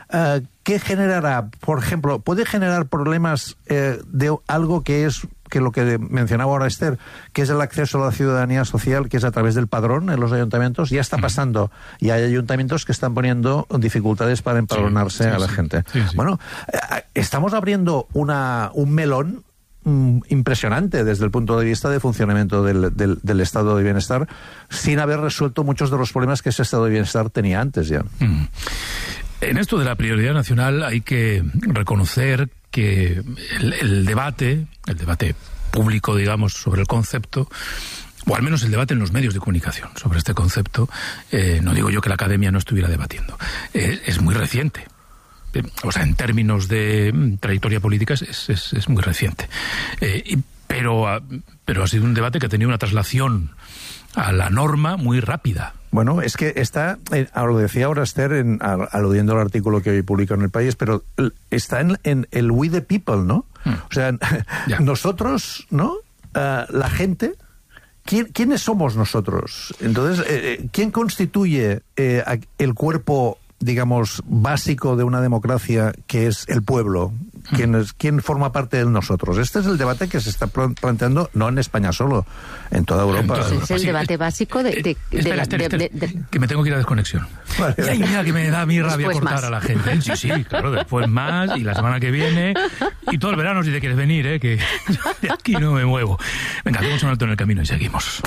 ¿qué generará? Por ejemplo, ¿puede generar problemas de algo que es lo que mencionaba ahora Esther, que es el acceso a la ciudadanía social, que es a través del padrón en los ayuntamientos? Ya está pasando, y hay ayuntamientos que están poniendo dificultades para empadronarse a la gente. Bueno, estamos abriendo un melón impresionante desde el punto de vista de funcionamiento del estado de bienestar, sin haber resuelto muchos de los problemas que ese estado de bienestar tenía antes ya. En esto de la prioridad nacional hay que reconocer que el debate público, digamos, sobre el concepto, o al menos el debate en los medios de comunicación sobre este concepto, no digo yo que la academia no estuviera debatiendo, es muy reciente. O sea, en términos de trayectoria política es muy reciente. Pero ha sido un debate que ha tenido una traslación a la norma muy rápida. Bueno, es que está, lo decía ahora Esther, aludiendo al artículo que hoy publica en El País, pero está en el we the people, ¿no? O sea, nosotros, ¿no? La gente, ¿quiénes somos nosotros? Entonces, ¿quién constituye el cuerpo, digamos, básico de una democracia, que es el pueblo? ¿Quién forma parte de nosotros? Este es el debate que se está planteando, no en España solo, en toda Europa. Es el debate básico Espera, que me tengo que ir a desconexión. Vale. Y mira que me da a mí rabia después cortar más a la gente. Sí, claro, después más, y la semana que viene, y todo el verano si te quieres venir, que de aquí no me muevo. Venga, hacemos un alto en el camino y seguimos.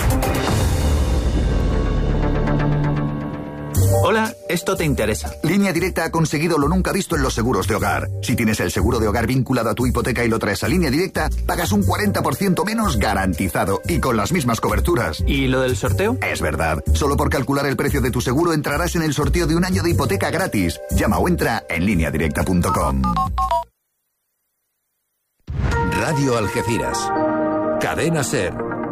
Hola, esto te interesa. Línea Directa ha conseguido lo nunca visto en los seguros de hogar. Si tienes el seguro de hogar vinculado a tu hipoteca y lo traes a Línea Directa, pagas un 40% menos garantizado y con las mismas coberturas. ¿Y lo del sorteo? Es verdad. Solo por calcular el precio de tu seguro entrarás en el sorteo de un año de hipoteca gratis. Llama o entra en lineadirecta.com. Radio Algeciras. Cadena SER.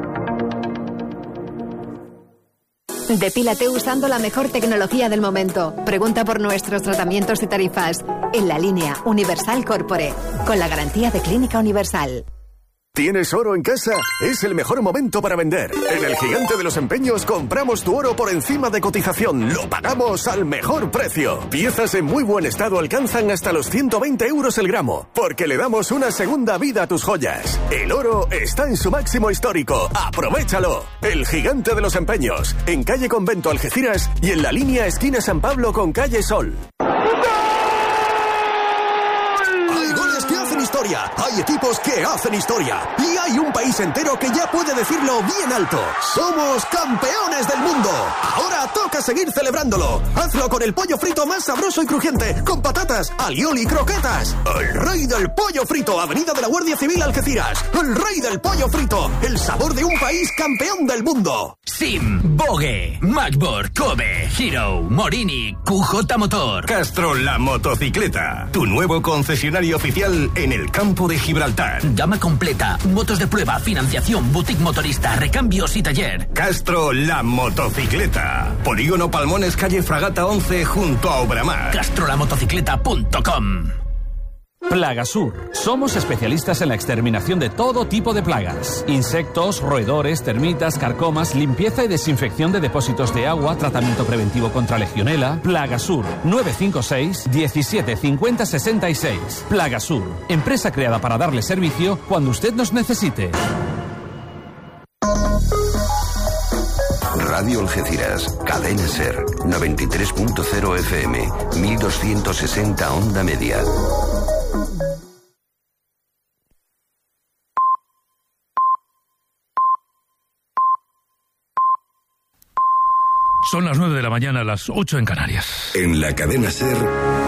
Depílate usando la mejor tecnología del momento. Pregunta por nuestros tratamientos y tarifas en la línea Universal Corpore, con la garantía de Clínica Universal. ¿Tienes oro en casa? Es el mejor momento para vender. En el Gigante de los Empeños compramos tu oro por encima de cotización. Lo pagamos al mejor precio. Piezas en muy buen estado alcanzan hasta los 120 euros el gramo, porque le damos una segunda vida a tus joyas. El oro está en su máximo histórico. ¡Aprovechalo! El Gigante de los Empeños, en calle Convento Algeciras y en la línea esquina San Pablo con calle Sol. Historia. Hay equipos que hacen historia. Y hay un país entero que ya puede decirlo bien alto. ¡Somos campeones del mundo! Ahora toca seguir celebrándolo. Hazlo con el pollo frito más sabroso y crujiente, con patatas, alioli y croquetas. El rey del pollo frito, Avenida de la Guardia Civil, Algeciras. El rey del pollo frito, el sabor de un país campeón del mundo. Sim, Bogue, Matchboard, Kobe, Hero, Morini, QJ Motor. Castro la motocicleta, tu nuevo concesionario oficial en el campo de Gibraltar. Gama completa, motos de prueba, financiación, boutique motorista, recambios y taller. Castro la motocicleta. Polígono Palmones, calle Fragata 11, junto a Obramar. CastroLaMotocicleta.com. Plagasur. Somos especialistas en la exterminación de todo tipo de plagas. Insectos, roedores, termitas, carcomas, limpieza y desinfección de depósitos de agua, tratamiento preventivo contra legionela. Plagasur. 956 17 50 66. Plagasur. Empresa creada para darle servicio cuando usted nos necesite. Radio Algeciras, Cadena SER, 93.0 FM, 1260 onda media. Son las 9 de la mañana, las 8 en Canarias. En la Cadena SER,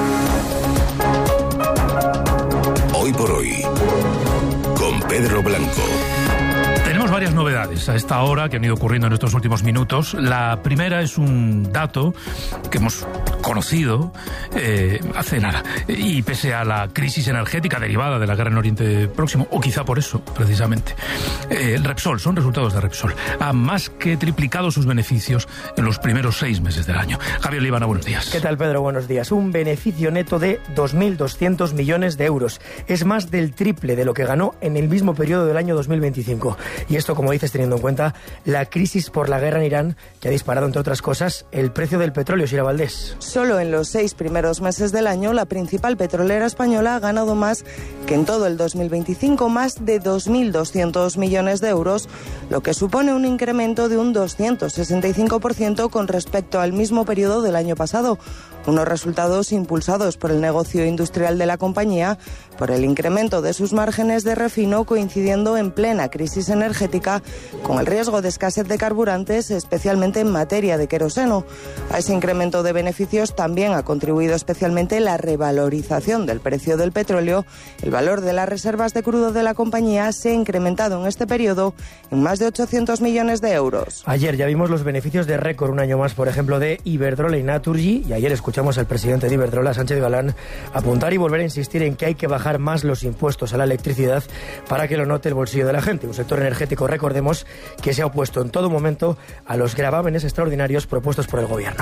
Hoy por Hoy, con Pedro Blanco. Tenemos varias novedades a esta hora que han ido ocurriendo en estos últimos minutos. La primera es un dato que hemos conocido hace nada. Y pese a la crisis energética derivada de la guerra en Oriente Próximo, o quizá por eso, precisamente, Repsol, son resultados de Repsol, ha más que triplicado sus beneficios en los primeros 6 meses del año. Javier Líbana, buenos días. ¿Qué tal, Pedro? Buenos días. Un beneficio neto de 2.200 millones de euros. Es más del triple de lo que ganó en el mismo periodo del año 2025. Y esto Esto, como dices, teniendo en cuenta la crisis por la guerra en Irán, que ha disparado, entre otras cosas, el precio del petróleo. Sira Valdés. Solo en los 6 primeros meses del año, la principal petrolera española ha ganado más que en todo el 2025, más de 2.200 millones de euros, lo que supone un incremento de un 265% con respecto al mismo periodo del año pasado. Unos resultados impulsados por el negocio industrial de la compañía, por el incremento de sus márgenes de refino coincidiendo en plena crisis energética con el riesgo de escasez de carburantes, especialmente en materia de queroseno. A ese incremento de beneficios también ha contribuido especialmente la revalorización del precio del petróleo. El valor de las reservas de crudo de la compañía se ha incrementado en este periodo en más de 800 millones de euros. Ayer ya vimos los beneficios de récord, un año más, por ejemplo, de Iberdrola y Naturgy, y ayer escuchamos al presidente de Iberdrola, Sánchez Galán, apuntar y volver a insistir en que hay que bajar más los impuestos a la electricidad para que lo note el bolsillo de la gente. Un sector energético, recordemos, que se ha opuesto en todo momento a los gravámenes extraordinarios propuestos por el gobierno.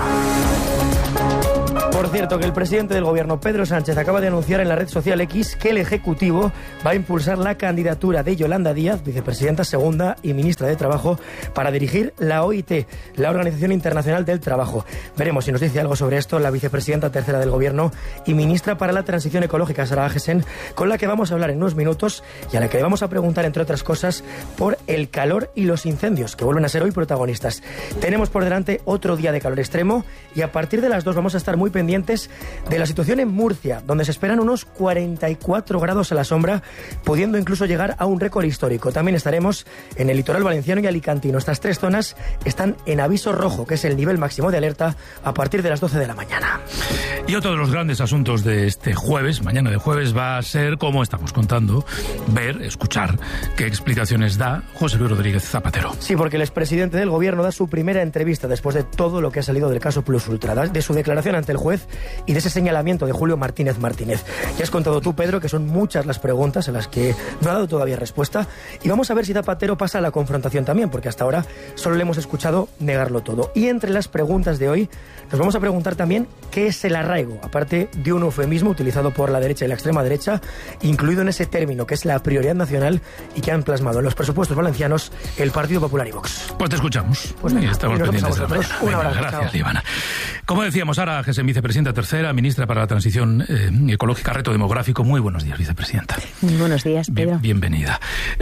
Por cierto, que el presidente del gobierno, Pedro Sánchez, acaba de anunciar en la red social X que el Ejecutivo va a impulsar la candidatura de Yolanda Díaz, vicepresidenta segunda y ministra de Trabajo, para dirigir la OIT, la Organización Internacional del Trabajo. Veremos si nos dice algo sobre esto la vicepresidenta tercera del gobierno y ministra para la Transición Ecológica, Sara Agesen, con la que vamos a hablar en unos minutos y a la que le vamos a preguntar, entre otras cosas, por el calor y los incendios, que vuelven a ser hoy protagonistas. Tenemos por delante otro día de calor extremo y a partir de las 2 vamos a estar muy pendientes de la situación en Murcia, donde se esperan unos 44 grados a la sombra, pudiendo incluso llegar a un récord histórico. También estaremos en el litoral valenciano y alicantino. Estas 3 zonas están en aviso rojo, que es el nivel máximo de alerta, a partir de las 12 de la mañana. Y otro de los grandes asuntos de este jueves, mañana de jueves, va a ser, como estamos contando, ver, escuchar qué explicaciones da José Luis Rodríguez Zapatero. Sí, porque el expresidente del gobierno da su primera entrevista después de todo lo que ha salido del caso Plus Ultra, de su declaración ante el juez y de ese señalamiento de Julio Martínez Martínez. Ya has contado tú, Pedro, que son muchas las preguntas a las que no ha dado todavía respuesta, y vamos a ver si Zapatero pasa a la confrontación también, porque hasta ahora solo le hemos escuchado negarlo todo. Y entre las preguntas de hoy nos vamos a preguntar también qué es el arraigo, aparte de un eufemismo utilizado por la derecha y la extrema derecha, incluido en ese término que es la prioridad nacional y que han plasmado en los presupuestos valencianos el Partido Popular y Vox. Pues te escuchamos. Pues venga, estamos pendientes de la mañana. Un abrazo. Gracias, Ivana. Como decíamos, Sara Agesen, vicepresidenta tercera, ministra para la Transición Ecológica, Reto Demográfico. Muy buenos días, vicepresidenta. Muy buenos días, Pedro. Bienvenida.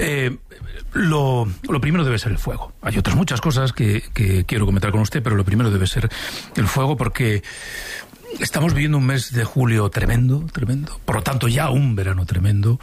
Lo primero debe ser el fuego. Hay otras muchas cosas que quiero comentar con usted, pero lo primero debe ser el fuego, porque estamos viviendo un mes de julio tremendo, por lo tanto ya un verano tremendo.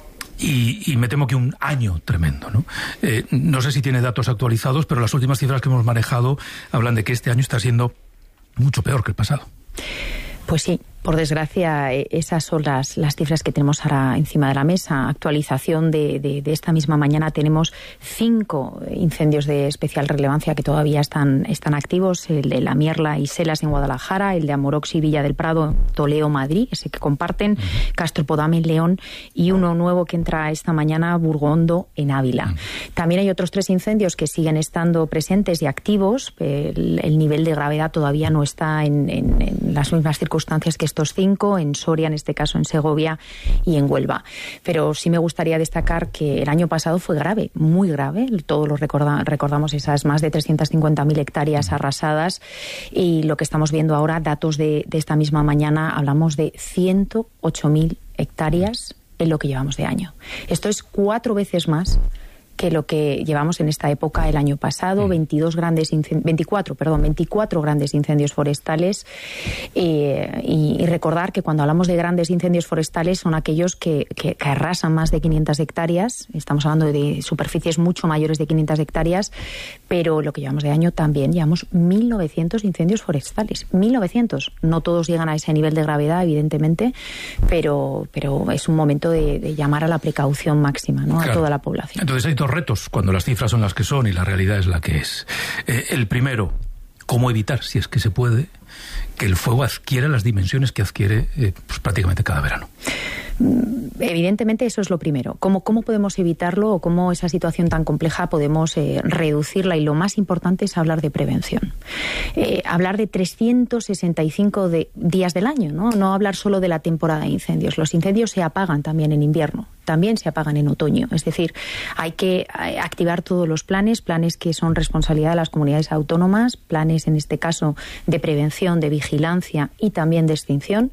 Y me temo que un año tremendo, ¿no? No sé si tiene datos actualizados, pero las últimas cifras que hemos manejado hablan de que este año está siendo mucho peor que el pasado. Pues sí, por desgracia, esas son las cifras que tenemos ahora encima de la mesa. Actualización de esta misma mañana, tenemos 5 incendios de especial relevancia que todavía están activos: el de La Mierla y Selas en Guadalajara, el de Amoroxi, Villa del Prado, Toledo, Madrid, ese que comparten, Castropodame, León, y uno nuevo que entra esta mañana, Burgondo, en Ávila. También hay otros 3 incendios que siguen estando presentes y activos. El nivel de gravedad todavía no está en las mismas circunstancias que estos 5, en Soria, en este caso en Segovia y en Huelva. Pero sí me gustaría destacar que el año pasado fue grave, muy grave. Todos los recordamos esas más de 350.000 hectáreas arrasadas, y lo que estamos viendo ahora, datos de esta misma mañana, hablamos de 108.000 hectáreas en lo que llevamos de año. Esto es 4 veces más que lo que llevamos en esta época el año pasado. 24 grandes incendios forestales, y recordar que cuando hablamos de grandes incendios forestales son aquellos que arrasan más de 500 hectáreas. Estamos hablando de superficies mucho mayores de 500 hectáreas, pero lo que llevamos de año también llevamos 1.900 incendios forestales. 1.900. No todos llegan a ese nivel de gravedad, evidentemente, pero es un momento de llamar a la precaución máxima, ¿no? Claro. A toda la población. Entonces hay 2 retos cuando las cifras son las que son y la realidad es la que es. El primero, cómo evitar, si es que se puede, que el fuego adquiera las dimensiones que adquiere pues prácticamente cada verano. Evidentemente eso es lo primero. ¿Cómo podemos evitarlo o cómo esa situación tan compleja podemos reducirla? Y lo más importante es hablar de prevención. Hablar de 365 días del año, ¿no? No hablar solo de la temporada de incendios. Los incendios se apagan también en invierno, también se apagan en otoño. Es decir, hay que activar todos los planes que son responsabilidad de las comunidades autónomas, planes en este caso de prevención, de vigilancia y también de extinción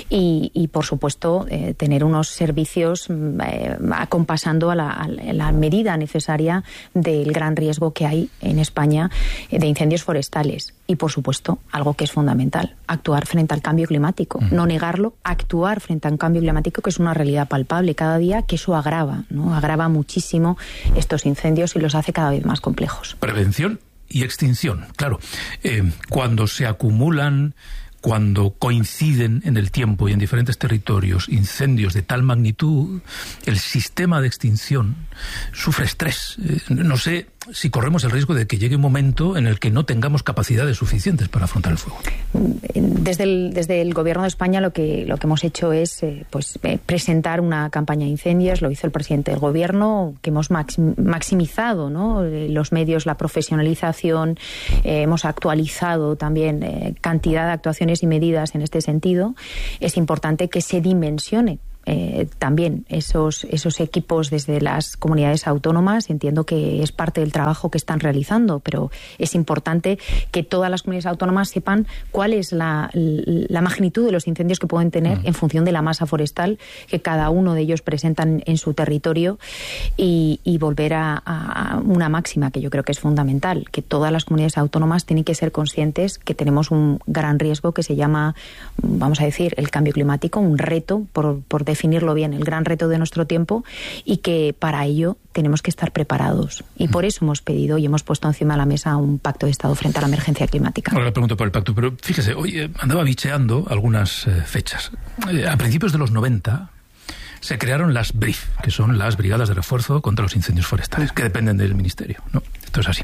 y por supuesto tener unos servicios acompasando a la medida necesaria del gran riesgo que hay en España de incendios forestales. Y, por supuesto, algo que es fundamental, actuar frente al cambio climático. No negarlo, actuar frente a un cambio climático que es una realidad palpable cada día, que eso agrava, ¿no? Agrava muchísimo estos incendios y los hace cada vez más complejos. Prevención y extinción, claro. Cuando se acumulan, cuando coinciden en el tiempo y en diferentes territorios incendios de tal magnitud, el sistema de extinción sufre estrés. No sé si corremos el riesgo de que llegue un momento en el que no tengamos capacidades suficientes para afrontar el fuego. Desde el Gobierno de España lo que hemos hecho es presentar una campaña de incendios. Lo hizo el presidente del Gobierno, que hemos maximizado, ¿no?, los medios, la profesionalización, hemos actualizado también cantidad de actuaciones y medidas en este sentido. Es importante que se dimensione también esos equipos desde las comunidades autónomas. Entiendo que es parte del trabajo que están realizando, pero es importante que todas las comunidades autónomas sepan cuál es la magnitud de los incendios que pueden tener en función de la masa forestal que cada uno de ellos presentan en su territorio y volver a una máxima que yo creo que es fundamental, que todas las comunidades autónomas tienen que ser conscientes que tenemos un gran riesgo que se llama, vamos a decir, el cambio climático, un reto, por definirlo bien, el gran reto de nuestro tiempo, y que para ello tenemos que estar preparados. Y por eso hemos pedido y hemos puesto encima de la mesa un pacto de Estado frente a la emergencia climática. Ahora le pregunto por el pacto, pero fíjese, hoy andaba bicheando algunas fechas. A principios de los 90 se crearon las BRIF, que son las Brigadas de Refuerzo contra los Incendios Forestales, que dependen del Ministerio, ¿no? Esto es así.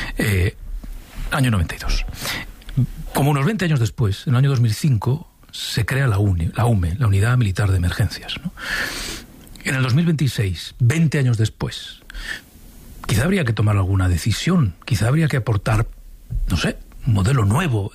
Año 92. Como unos 20 años después, en el año 2005, se crea la UME, la Unidad Militar de Emergencias, ¿no? En el 2026, 20 años después, quizá habría que tomar alguna decisión, quizá habría que aportar, no sé, un modelo nuevo,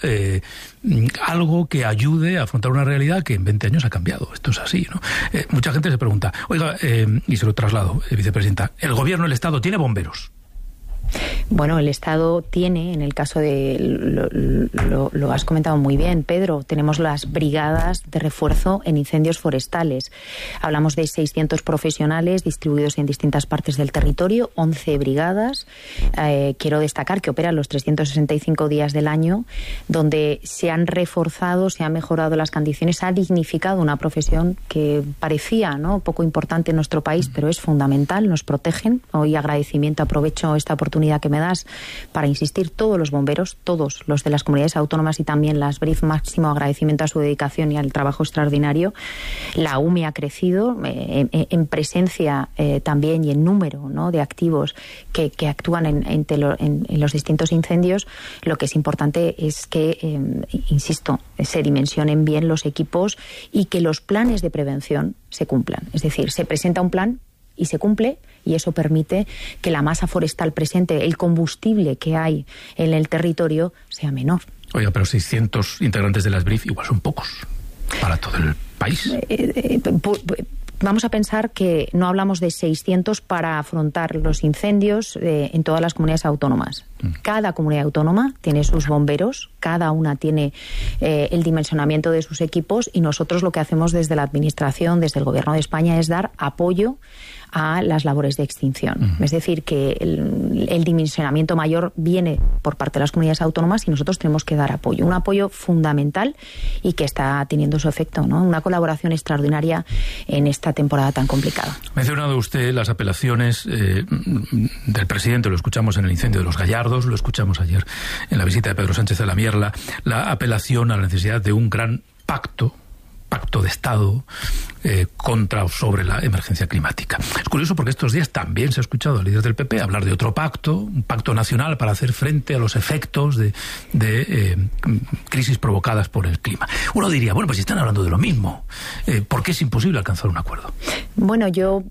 algo que ayude a afrontar una realidad que en 20 años ha cambiado. Esto es así, ¿no? Mucha gente se pregunta, oiga, y se lo traslado, vicepresidenta, ¿el Gobierno, el Estado, tiene bomberos? Bueno, el Estado tiene, en el caso de, lo has comentado muy bien, Pedro, tenemos las brigadas de refuerzo en incendios forestales. Hablamos de 600 profesionales distribuidos en distintas partes del territorio, 11 brigadas. Quiero destacar que operan los 365 días del año, donde se han reforzado, se han mejorado las condiciones, se ha dignificado una profesión que parecía, ¿no?, poco importante en nuestro país, pero es fundamental, nos protegen. Hoy agradecimiento, aprovecho esta oportunidad que me das para insistir, todos los bomberos, todos los de las comunidades autónomas y también las BRIF, máximo agradecimiento a su dedicación y al trabajo extraordinario. La UME ha crecido en presencia también y en número, ¿no?, de activos que actúan en los distintos incendios. Lo que es importante es que, insisto, se dimensionen bien los equipos y que los planes de prevención se cumplan. Es decir, se presenta un plan y se cumple, y eso permite que la masa forestal presente, el combustible que hay en el territorio, sea menor. Oiga, pero 600 integrantes de las BRIF igual son pocos para todo el país. Vamos a pensar que no hablamos de 600 para afrontar los incendios en todas las comunidades autónomas. Cada comunidad autónoma tiene sus bomberos, cada una tiene el dimensionamiento de sus equipos, y nosotros lo que hacemos desde la Administración, desde el Gobierno de España, es dar apoyo a las labores de extinción. Es decir, que el dimensionamiento mayor viene por parte de las comunidades autónomas y nosotros tenemos que dar apoyo. Un apoyo fundamental y que está teniendo su efecto, ¿no? Una colaboración extraordinaria en esta temporada tan complicada. Ha mencionado usted las apelaciones del presidente, lo escuchamos en el incendio de los Gallardos, lo escuchamos ayer en la visita de Pedro Sánchez a la Mierla, la apelación a la necesidad de un gran pacto pacto de Estado contra o sobre la emergencia climática. Es curioso porque estos días también se ha escuchado al líder del PP hablar de otro pacto, un pacto nacional para hacer frente a los efectos de crisis provocadas por el clima. Uno diría, bueno, pues si están hablando de lo mismo, ¿por qué es imposible alcanzar un acuerdo? Bueno, yo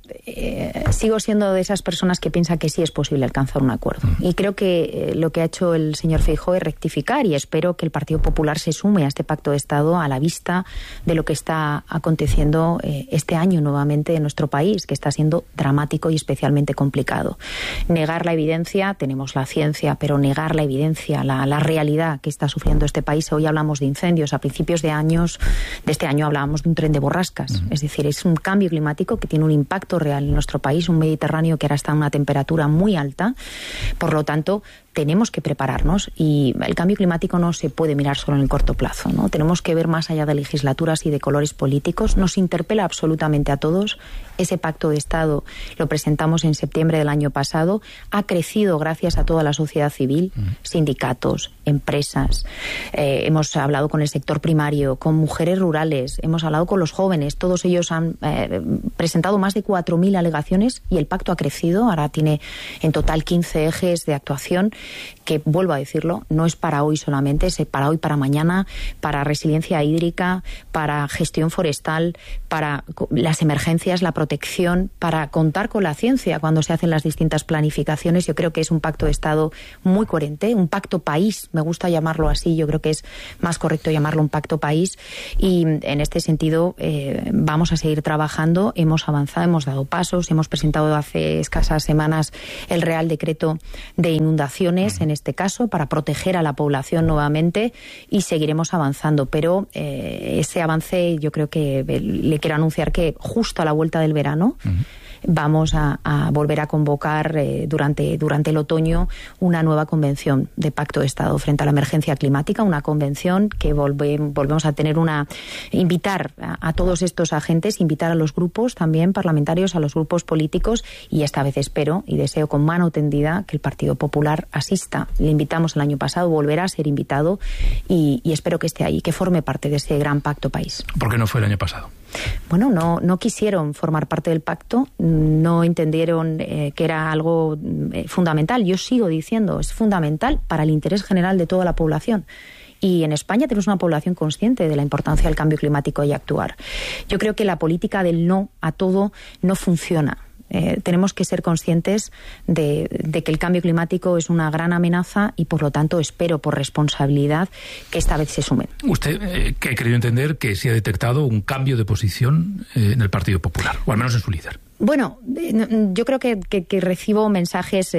sigo siendo de esas personas que piensan que sí es posible alcanzar un acuerdo. Y creo que lo que ha hecho el señor Feijóo es rectificar, y espero que el Partido Popular se sume a este pacto de Estado a la vista de lo que está aconteciendo este año nuevamente en nuestro país, que está siendo dramático y especialmente complicado. Negar la evidencia, tenemos la ciencia, pero negar la evidencia, la realidad que está sufriendo este país. Hoy hablamos de incendios, a principios de este año hablábamos de un tren de borrascas. Es decir, es un cambio climático que tiene un impacto real en nuestro país, un Mediterráneo que ahora está a una temperatura muy alta. Por lo tanto, tenemos que prepararnos, y el cambio climático no se puede mirar solo en el corto plazo, ¿no? Tenemos que ver más allá de legislaturas y de colores políticos. Nos interpela absolutamente a todos. Ese pacto de Estado lo presentamos en septiembre del año pasado. Ha crecido gracias a toda la sociedad civil, sindicatos, empresas. Hemos hablado con el sector primario, con mujeres rurales, hemos hablado con los jóvenes. Todos ellos han presentado más de 4.000 alegaciones y el pacto ha crecido. Ahora tiene en total 15 ejes de actuación que, vuelvo a decirlo, no es para hoy solamente, es para hoy, para mañana, para resiliencia hídrica, para gestión forestal, para las emergencias, la protección, para contar con la ciencia cuando se hacen las distintas planificaciones. Yo creo que es un pacto de Estado muy coherente, un pacto país, me gusta llamarlo así, yo creo que es más correcto llamarlo un pacto país, y en este sentido vamos a seguir trabajando. Hemos avanzado, hemos dado pasos, hemos presentado hace escasas semanas el Real Decreto de Inundaciones, en este caso, para proteger a la población nuevamente, y seguiremos avanzando. Pero ese avance, yo creo que le quiero anunciar que justo a la vuelta del verano vamos a volver a convocar durante el otoño una nueva convención de pacto de Estado frente a la emergencia climática, una convención que volvemos a tener invitar a todos estos agentes, invitar a los grupos también parlamentarios, a los grupos políticos, y esta vez espero y deseo con mano tendida que el Partido Popular asista. Le invitamos el año pasado, volverá a ser invitado, y espero que esté ahí, que forme parte de ese gran pacto país. ¿Por qué no fue el año pasado? Bueno, no quisieron formar parte del pacto, no entendieron que era algo fundamental. Yo sigo diciendo, es fundamental para el interés general de toda la población. Y en España tenemos una población consciente de la importancia del cambio climático y actuar. Yo creo que la política del no a todo no funciona. Tenemos que ser conscientes de que el cambio climático es una gran amenaza, y por lo tanto espero, por responsabilidad, que esta vez se sumen. ¿Usted qué ha querido entender que se ha detectado un cambio de posición en el Partido Popular, o al menos en su líder? Bueno, yo creo que recibo mensajes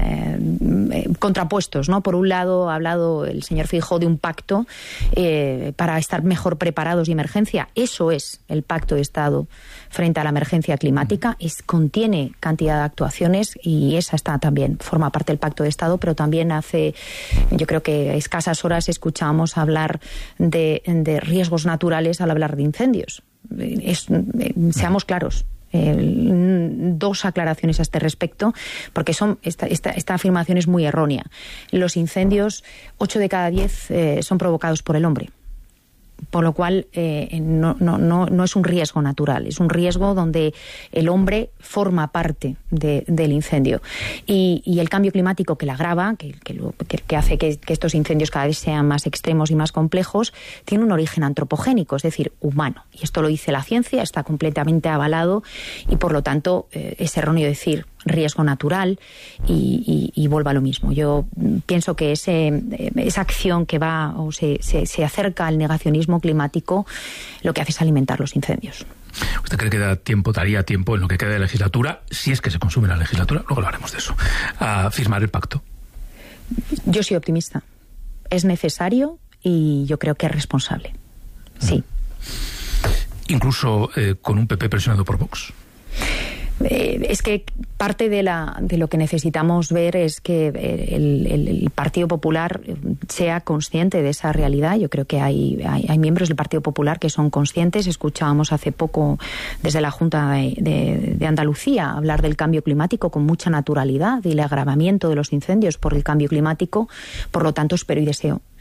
contrapuestos, ¿no? Por un lado, ha hablado el señor Feijóo de un pacto para estar mejor preparados de emergencia. Eso es el pacto de Estado frente a la emergencia climática. Contiene cantidad de actuaciones, y esa también forma parte del pacto de Estado, pero también yo creo que escasas horas escuchamos hablar de riesgos naturales al hablar de incendios. Seamos claros. Dos aclaraciones a este respecto, porque esta afirmación es muy errónea. Los incendios, 8 de cada 10 son provocados por el hombre. Por lo cual no es un riesgo natural, es un riesgo donde el hombre forma parte del incendio. Y el cambio climático que la agrava, que hace que estos incendios cada vez sean más extremos y más complejos, tiene un origen antropogénico, es decir, humano. Y esto lo dice la ciencia, está completamente avalado, y por lo tanto es erróneo decir riesgo natural y vuelva a lo mismo. Yo pienso que esa acción que va o se acerca al negacionismo climático, lo que hace es alimentar los incendios. ¿Usted cree que daría tiempo en lo que queda de legislatura, si es que se consume la legislatura, luego hablaremos de eso, a firmar el pacto? Yo soy optimista. Es necesario y yo creo que es responsable. Sí. Incluso con un PP presionado por Vox. Es que parte de lo que necesitamos ver es que el Partido Popular sea consciente de esa realidad. Yo creo que hay miembros del Partido Popular que son conscientes. Escuchábamos hace poco desde la Junta de Andalucía hablar del cambio climático con mucha naturalidad y el agravamiento de los incendios por el cambio climático. Por lo tanto, espero y deseo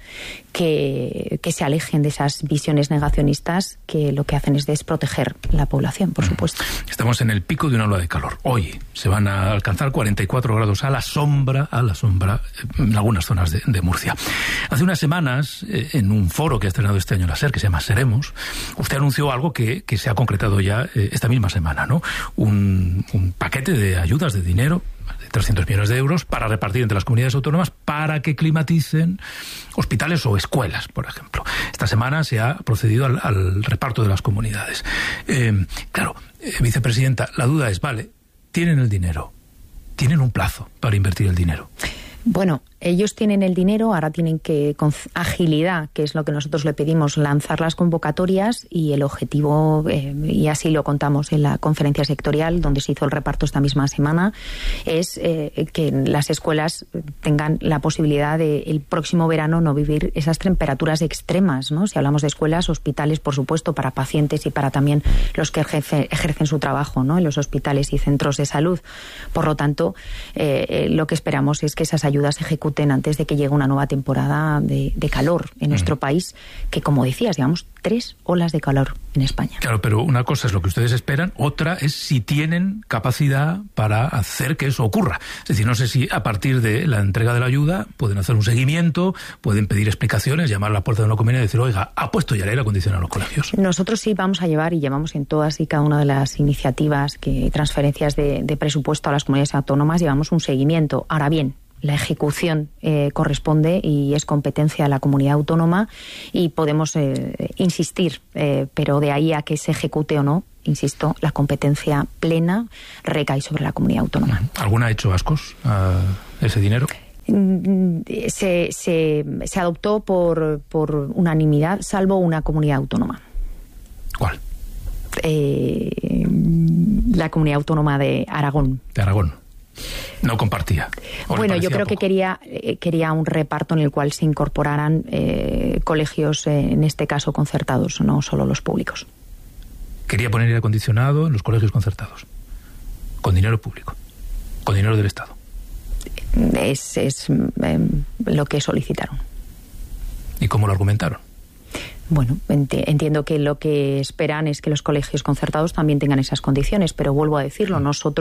que se alejen de esas visiones negacionistas que lo que hacen es desproteger la población, por supuesto. Estamos en el pico de una ola de calor. Hoy se van a alcanzar 44 grados a la sombra en algunas zonas de Murcia. Hace unas semanas, en un foro que ha estrenado este año la SER, que se llama Seremos, usted anunció algo que se ha concretado ya esta misma semana, ¿no? Un paquete de ayudas de dinero de 300 millones de euros para repartir entre las comunidades autónomas para que climaticen hospitales o escuelas, por ejemplo. Esta semana se ha procedido al reparto de las comunidades. Vicepresidenta, la duda es, vale, tienen el dinero, tienen un plazo para invertir el dinero. Bueno, ellos tienen el dinero, ahora tienen que, con agilidad, que es lo que nosotros le pedimos, lanzar las convocatorias, y el objetivo, y así lo contamos en la conferencia sectorial, donde se hizo el reparto esta misma semana, es que las escuelas tengan la posibilidad de el próximo verano no vivir esas temperaturas extremas, ¿no? Si hablamos de escuelas, hospitales, por supuesto, para pacientes y para también los que ejercen su trabajo, ¿no?, en los hospitales y centros de salud. Por lo tanto, lo que esperamos es que esas ayudas se ejecuten antes de que llegue una nueva temporada de calor en nuestro país, que, como decías, llevamos 3 olas de calor en España. Claro, pero una cosa es lo que ustedes esperan, otra es si tienen capacidad para hacer que eso ocurra. Es decir, no sé si a partir de la entrega de la ayuda pueden hacer un seguimiento, pueden pedir explicaciones, llamar a la puerta de una comunidad y decir, oiga, ¿ha puesto ya el aire acondicionado en los colegios? Nosotros sí vamos a llevar, y llevamos en todas y cada una de las iniciativas, transferencias de presupuesto a las comunidades autónomas, llevamos un seguimiento. Ahora bien, la ejecución corresponde y es competencia de la comunidad autónoma, y podemos insistir, pero de ahí a que se ejecute o no, insisto, la competencia plena recae sobre la comunidad autónoma. ¿Alguna ha hecho ascos a ese dinero? Se adoptó por unanimidad, salvo una comunidad autónoma. ¿Cuál? La comunidad autónoma de Aragón. De Aragón. No compartía. Bueno, yo creo que quería un reparto en el cual se incorporaran colegios, en este caso concertados, no solo los públicos. Quería poner aire acondicionado en los colegios concertados, con dinero público, con dinero del Estado. Es lo que solicitaron. ¿Y cómo lo argumentaron? Bueno, entiendo que lo que esperan es que los colegios concertados también tengan esas condiciones, pero vuelvo a decirlo, nosotros